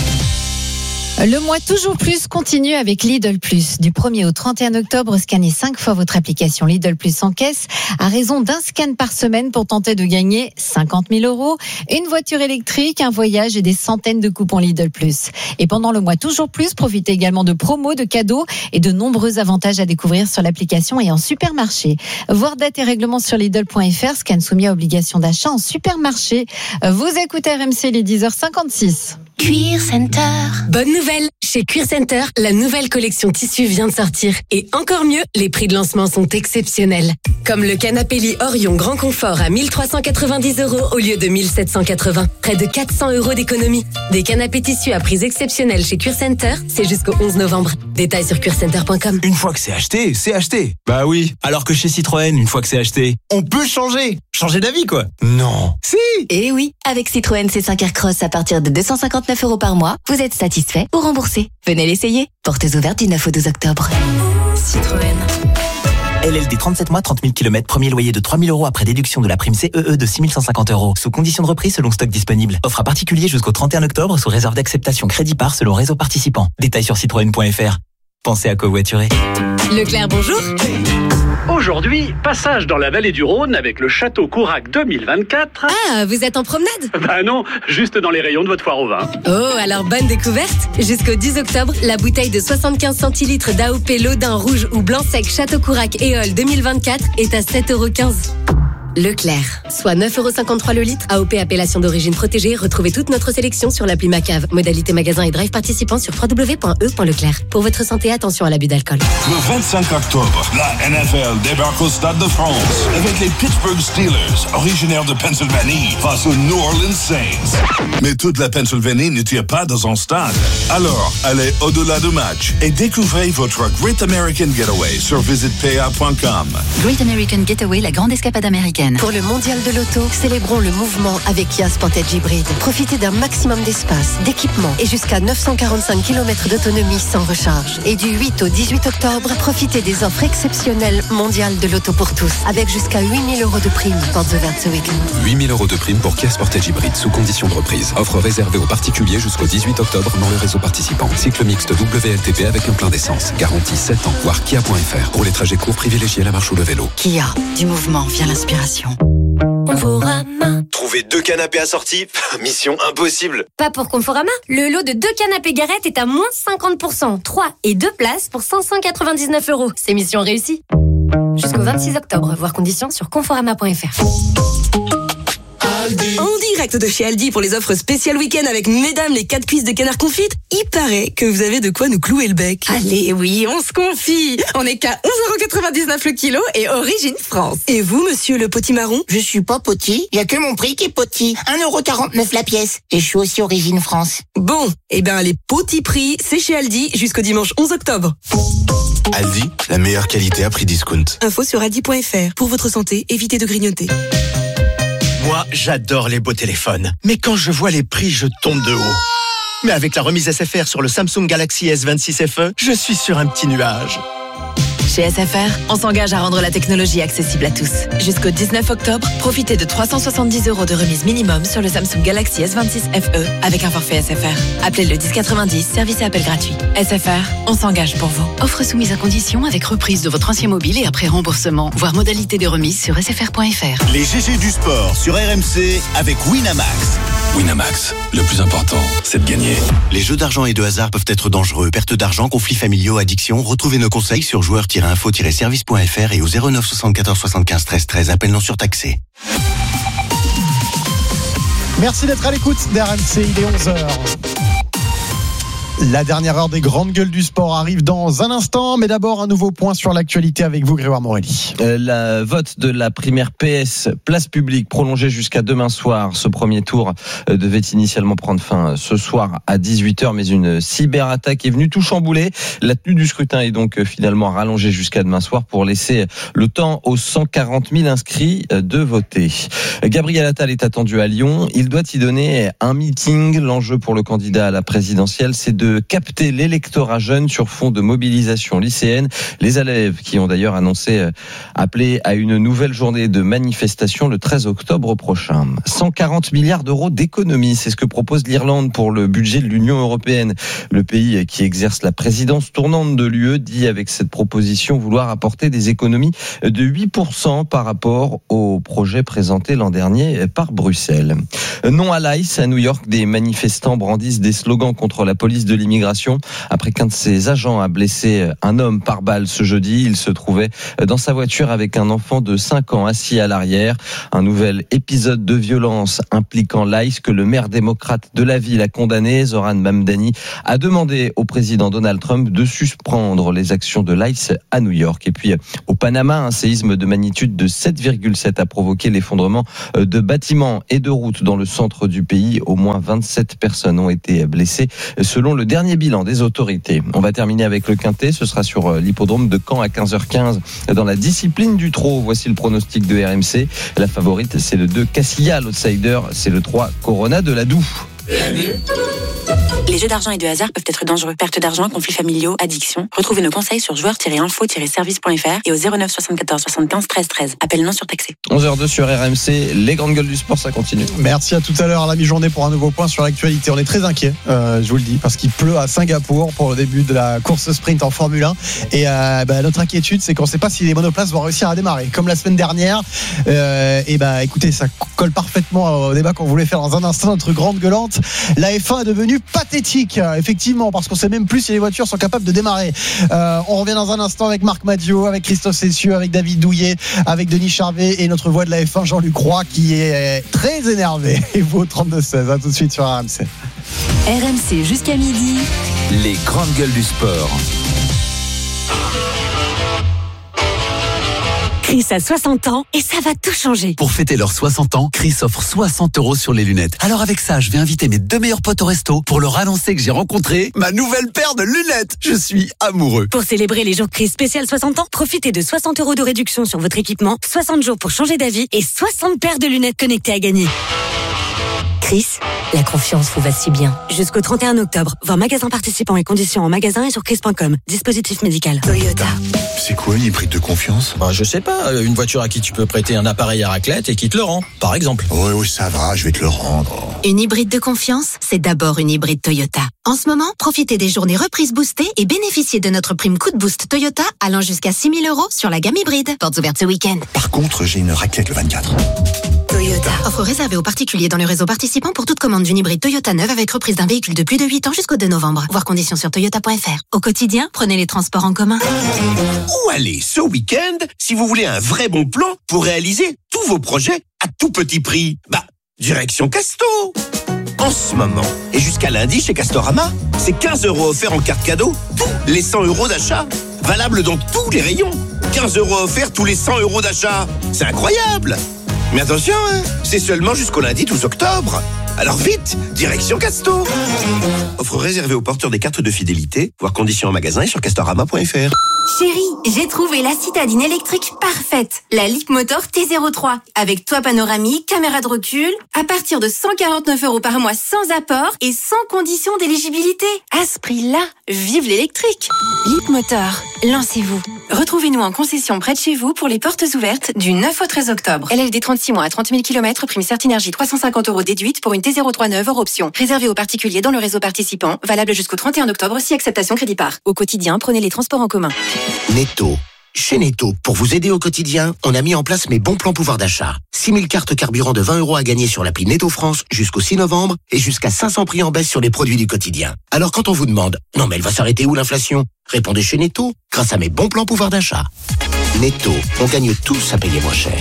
Le mois toujours plus continue avec Lidl Plus. Du 1er au 31 octobre, scannez 5 fois votre application Lidl Plus en caisse à raison d'un scan par semaine pour tenter de gagner 50 000 €, une voiture électrique, un voyage et des centaines de coupons Lidl Plus. Et pendant le mois toujours plus, profitez également de promos, de cadeaux et de nombreux avantages à découvrir sur l'application et en supermarché. Voir date et règlements sur Lidl.fr, scan soumis à obligation d'achat en supermarché. Vous écoutez RMC, les 10h56. Cuir Center. Bonne nouvelle, chez Cuir Center, la nouvelle collection tissu vient de sortir. Et encore mieux, les prix de lancement sont exceptionnels. Comme le canapé lit Orion Grand Confort à 1 390 € au lieu de 1 780. Près de 400 € d'économie. Des canapés tissus à prix exceptionnels chez Cuir Center, c'est jusqu'au 11 novembre. Détails sur cuircenter.com. Une fois que c'est acheté, c'est acheté. Bah oui. Alors que chez Citroën, une fois que c'est acheté, on peut changer. Changer d'avis, quoi. Non. Si. Et oui, avec Citroën C5 Aircross à partir de 259 € par mois, vous êtes satisfait ou remboursé. Venez l'essayer. Portes ouvertes du 9 au 12 octobre. Citroën. LLD 37 mois, 30 000 km, premier loyer de 3 000 € après déduction de la prime CEE de 6 150 €. Sous condition de reprise selon stock disponible. Offre à particulier jusqu'au 31 octobre sous réserve d'acceptation crédit par selon réseau participant. Détails sur citroën.fr. Pensez à covoiturer. Leclerc, bonjour. Aujourd'hui, passage dans la vallée du Rhône avec le Château Courac 2024. Ah, vous êtes en promenade? Bah non, juste dans les rayons de votre foire au vin. Oh, alors bonne découverte. Jusqu'au 10 octobre, la bouteille de 75 centilitres d'AOP Lodin rouge ou blanc sec Château Courac Éole 2024 est à 7,15 €. Leclerc, soit 9,53 € le litre. AOP appellation d'origine protégée. Retrouvez toute notre sélection sur l'appli Macave. Modalité magasin et drive participants sur www.e.leclerc. Pour votre santé, attention à l'abus d'alcool. Le 25 octobre, la NFL débarque au Stade de France avec les Pittsburgh Steelers, originaires de Pennsylvanie, face aux New Orleans Saints. Mais toute la Pennsylvanie ne tire pas dans un stade. Alors, allez au-delà du match et découvrez votre Great American Getaway sur visitpa.com. Great American Getaway, la grande escapade américaine. Pour le mondial de l'auto, célébrons le mouvement avec Kia Sportage Hybride. Profitez d'un maximum d'espace, d'équipement et jusqu'à 945 km d'autonomie sans recharge. Et du 8 au 18 octobre, profitez des offres exceptionnelles mondiales de l'auto pour tous, avec jusqu'à 8 000 € de primes. Portes ouvertes ce week-end. 8 000 € de primes pour Kia Sportage Hybride sous condition de reprise. Offre réservée aux particuliers jusqu'au 18 octobre dans le réseau participant. Cycle mixte WLTP avec un plein d'essence. Garantie 7 ans. Voir kia.fr. Pour les trajets courts, privilégiez la marche ou le vélo. Kia, du mouvement vient l'inspiration. Conforama. Trouver 2 canapés assortis, mission impossible. Pas pour Conforama. Le lot de 2 canapés Garrett est à moins 50%. 3 et 2 places pour 599 €. C'est mission réussie. Jusqu'au 26 octobre. Voir conditions sur conforama.fr. En direct de chez Aldi pour les offres spéciales week-end avec mesdames les 4 cuisses de canard confites. Il paraît que vous avez de quoi nous clouer le bec. Allez, oui, on se confie. On n'est qu'à 11,99 € le kilo et origine France. Et vous, monsieur le potimarron? Je suis pas poti, il y a que mon prix qui est poti. 1,49 € la pièce. Et je suis aussi origine France. Bon, eh ben les petits prix, c'est chez Aldi jusqu'au dimanche 11 octobre. Aldi, la meilleure qualité à prix discount. Info sur aldi.fr. Pour votre santé, évitez de grignoter. Moi, j'adore les beaux téléphones. Mais quand je vois les prix, je tombe de haut. Mais avec la remise SFR sur le Samsung Galaxy S26 FE, je suis sur un petit nuage. Chez SFR, on s'engage à rendre la technologie accessible à tous. Jusqu'au 19 octobre, profitez de 370 € de remise minimum sur le Samsung Galaxy S26 FE avec un forfait SFR. Appelez le 1090, service et appel gratuit. SFR, on s'engage pour vous. Offre soumise à condition avec reprise de votre ancien mobile et après remboursement. Voir modalité des remises sur sfr.fr. Les GG du sport sur RMC avec Winamax. Winamax, le plus important, c'est de gagner. Les jeux d'argent et de hasard peuvent être dangereux. Perte d'argent, conflits familiaux, addiction. Retrouvez nos conseils sur joueurs-info-service.fr et au 09 74 75 13 13. Appel non surtaxé. Merci d'être à l'écoute d'RMC, il est 11h. La dernière heure des grandes gueules du sport arrive dans un instant, mais d'abord un nouveau point sur l'actualité avec vous, Grégoire Morelli. La vote de la primaire PS place publique prolongée jusqu'à demain soir. Ce premier tour devait initialement prendre fin ce soir à 18h, mais une cyberattaque est venue tout chambouler. La tenue du scrutin est donc finalement rallongée jusqu'à demain soir pour laisser le temps aux 140 000 inscrits de voter. Gabriel Attal est attendu à Lyon. Il doit y donner un meeting. L'enjeu pour le candidat à la présidentielle, c'est de capter l'électorat jeune sur fond de mobilisation lycéenne. Les élèves qui ont d'ailleurs appelé à une nouvelle journée de manifestation le 13 octobre prochain. 140 milliards d'euros d'économies, c'est ce que propose l'Irlande pour le budget de l'Union européenne. Le pays qui exerce la présidence tournante de l'UE dit avec cette proposition vouloir apporter des économies de 8% par rapport au projet présenté l'an dernier par Bruxelles. Non à l'ICE, à New York, des manifestants brandissent des slogans contre la police de l'immigration. Après qu'un de ses agents a blessé un homme par balle ce jeudi, il se trouvait dans sa voiture avec un enfant de 5 ans assis à l'arrière. Un nouvel épisode de violence impliquant l'ICE que le maire démocrate de la ville a condamné. Zoran Mamdani a demandé au président Donald Trump de suspendre les actions de l'ICE à New York. Et puis au Panama, un séisme de magnitude de 7,7 a provoqué l'effondrement de bâtiments et de routes dans le centre du pays. Au moins 27 personnes ont été blessées selon le dernier bilan des autorités. On va terminer avec le quintet. Ce sera sur l'hippodrome de Caen à 15h15 dans la discipline du trot. Voici le pronostic de RMC. La favorite, c'est le 2 Cassilla. L'outsider, c'est le 3 Corona de la Doue. Les jeux d'argent et de hasard peuvent être dangereux. Perte d'argent, conflits familiaux, addiction. Retrouvez nos conseils sur joueurs-info-service.fr et au 09 74 75 13 13. Appel non surtaxé. 11h02 sur RMC. Les grandes gueules du sport, ça continue. Merci, à tout à l'heure à la mi-journée pour un nouveau point sur l'actualité. On est très inquiets, je vous le dis, parce qu'il pleut à Singapour pour le début de la course sprint en Formule 1. Et notre inquiétude, c'est qu'on ne sait pas si les monoplaces vont réussir à démarrer. Comme la semaine dernière. Écoutez, ça colle parfaitement au débat qu'on voulait faire dans un instant. Notre grande gueulante. La F1 est devenue pathétique, effectivement, parce qu'on sait même plus si les voitures sont capables de démarrer. On revient dans un instant avec Marc Madiot, avec Christophe Cessieux, avec David Douillet, avec Denis Charvet et notre voix de la F1, Jean-Luc Roy, qui est très énervé. Et vous au 32-16, à tout de suite sur RMC. RMC jusqu'à midi. Les grandes gueules du sport. Chris a 60 ans et ça va tout changer. Pour fêter leurs 60 ans, Chris offre 60 € sur les lunettes. Alors avec ça, je vais inviter mes 2 meilleurs potes au resto pour leur annoncer que j'ai rencontré ma nouvelle paire de lunettes. Je suis amoureux. Pour célébrer les jours Chris spécial 60 ans, profitez de 60 € de réduction sur votre équipement, 60 jours pour changer d'avis et 60 paires de lunettes connectées à gagner. Chris, la confiance vous va si bien. Jusqu'au 31 octobre, voir magasin participants et conditions en magasin et sur chris.com. Dispositif médical. Toyota. C'est quoi une hybride de confiance ? Je sais pas, une voiture à qui tu peux prêter un appareil à raclette et qui te le rend, par exemple. Oui, ça va, je vais te le rendre. Une hybride de confiance, c'est d'abord une hybride Toyota. En ce moment, profitez des journées reprises boostées et bénéficiez de notre prime coup de boost Toyota allant jusqu'à 6 000 € sur la gamme hybride. Portes ouvertes ce week-end. Par contre, j'ai une raclette le 24. Toyota. Offre réservée aux particuliers dans le réseau participant pour toute commande d'une hybride Toyota neuve avec reprise d'un véhicule de plus de 8 ans jusqu'au 2 novembre. Voir conditions sur toyota.fr. Au quotidien, prenez les transports en commun. Où aller ce week-end si vous voulez un vrai bon plan pour réaliser tous vos projets à tout petit prix ? Direction Casto. En ce moment, et jusqu'à lundi chez Castorama, c'est 15 € offerts en carte cadeau, tous les 100 € d'achat. Valable dans tous les rayons. 15 € offerts tous les 100 € d'achat. C'est incroyable. Mais attention, c'est seulement jusqu'au lundi 12 octobre. Alors vite, direction Casto. Offre réservée aux porteurs des cartes de fidélité. Voir conditions en magasin et sur castorama.fr. Chérie, j'ai trouvé la citadine électrique parfaite. La Leapmotor T03. Avec toit panoramique, caméra de recul. À partir de 149 € par mois sans apport et sans condition d'éligibilité. À ce prix-là, Vive l'électrique! Leapmotor, lancez-vous. Retrouvez-nous en concession près de chez vous pour les portes ouvertes du 9 au 13 octobre. LLD 36 mois à 30 000 km, prime Certinergie 350 € déduite pour une T039 hors option. Réservé aux particuliers dans le réseau participant, valable jusqu'au 31 octobre si acceptation crédit par. Au quotidien, prenez les transports en commun. Netto. Chez Netto, pour vous aider au quotidien, on a mis en place mes bons plans pouvoir d'achat. 6000 cartes carburant de 20 € à gagner sur l'appli Netto France jusqu'au 6 novembre et jusqu'à 500 prix en baisse sur les produits du quotidien. Alors quand on vous demande « Non mais elle va s'arrêter où l'inflation ?» Répondez chez Netto, grâce à mes bons plans pouvoir d'achat. Netto, on gagne tous à payer moins cher.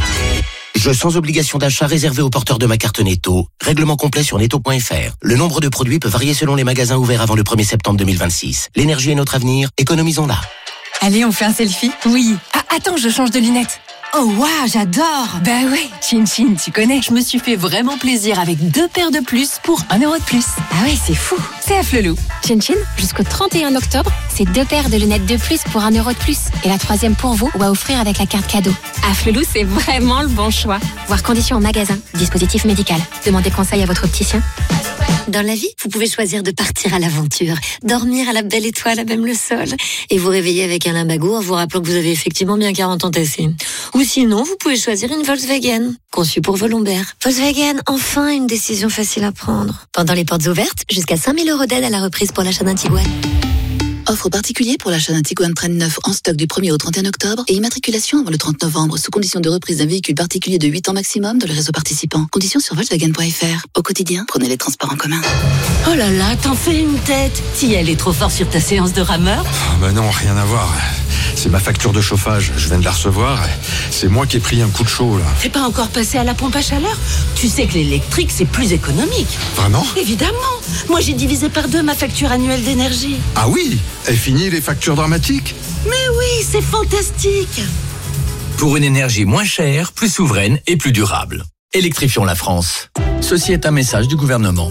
Jeu sans obligation d'achat réservé aux porteurs de ma carte Netto. Règlement complet sur netto.fr. Le nombre de produits peut varier selon les magasins ouverts avant le 1er septembre 2026. L'énergie est notre avenir, économisons-la. Allez, on fait un selfie? Oui. Ah, attends, je change de lunettes. Oh waouh, j'adore. Bah ouais, Chin Chin, tu connais. Je me suis fait vraiment plaisir avec 2 paires de plus pour 1 € de plus. Ah ouais, c'est fou. C'est à Flelou. Chin Chin, jusqu'au 31 octobre, c'est 2 paires de lunettes de plus pour 1 € de plus. Et la 3e pour vous, ou à offrir avec la carte cadeau. À Flelou, c'est vraiment le bon choix. Voir conditions en magasin. Dispositif médical. Demandez conseil à votre opticien. Dans la vie, vous pouvez choisir de partir à l'aventure, dormir à la belle étoile à même le sol, et vous réveiller avec un lumbago en vous rappelant que vous avez effectivement bien 40 ans tassés. Ou sinon, vous pouvez choisir une Volkswagen, conçue pour vos lombaires. Volkswagen, enfin une décision facile à prendre. Pendant les portes ouvertes, jusqu'à 5 000 € d'aide à la reprise pour l'achat d'un Tiguan. Offre particulier pour l'achat d'un Tiguan Train 9 en stock du 1er au 31 octobre et immatriculation avant le 30 novembre sous condition de reprise d'un véhicule particulier de 8 ans maximum dans le réseau participant. Conditions sur Volkswagen.fr. Au quotidien, prenez les transports en commun. Oh là là, t'en fais une tête. Si elle est trop fort sur ta séance de rameur. Bah non, rien à voir. C'est ma facture de chauffage, je viens de la recevoir. C'est moi qui ai pris un coup de chaud là. T'es pas encore passé à la pompe à chaleur? Tu sais que l'électrique c'est plus économique. Vraiment? Évidemment. Moi j'ai divisé par 2 ma facture annuelle d'énergie. Ah oui? Et fini les factures dramatiques? Mais oui, c'est fantastique. Pour une énergie moins chère, plus souveraine et plus durable. Électrifions la France. Ceci est un message du gouvernement.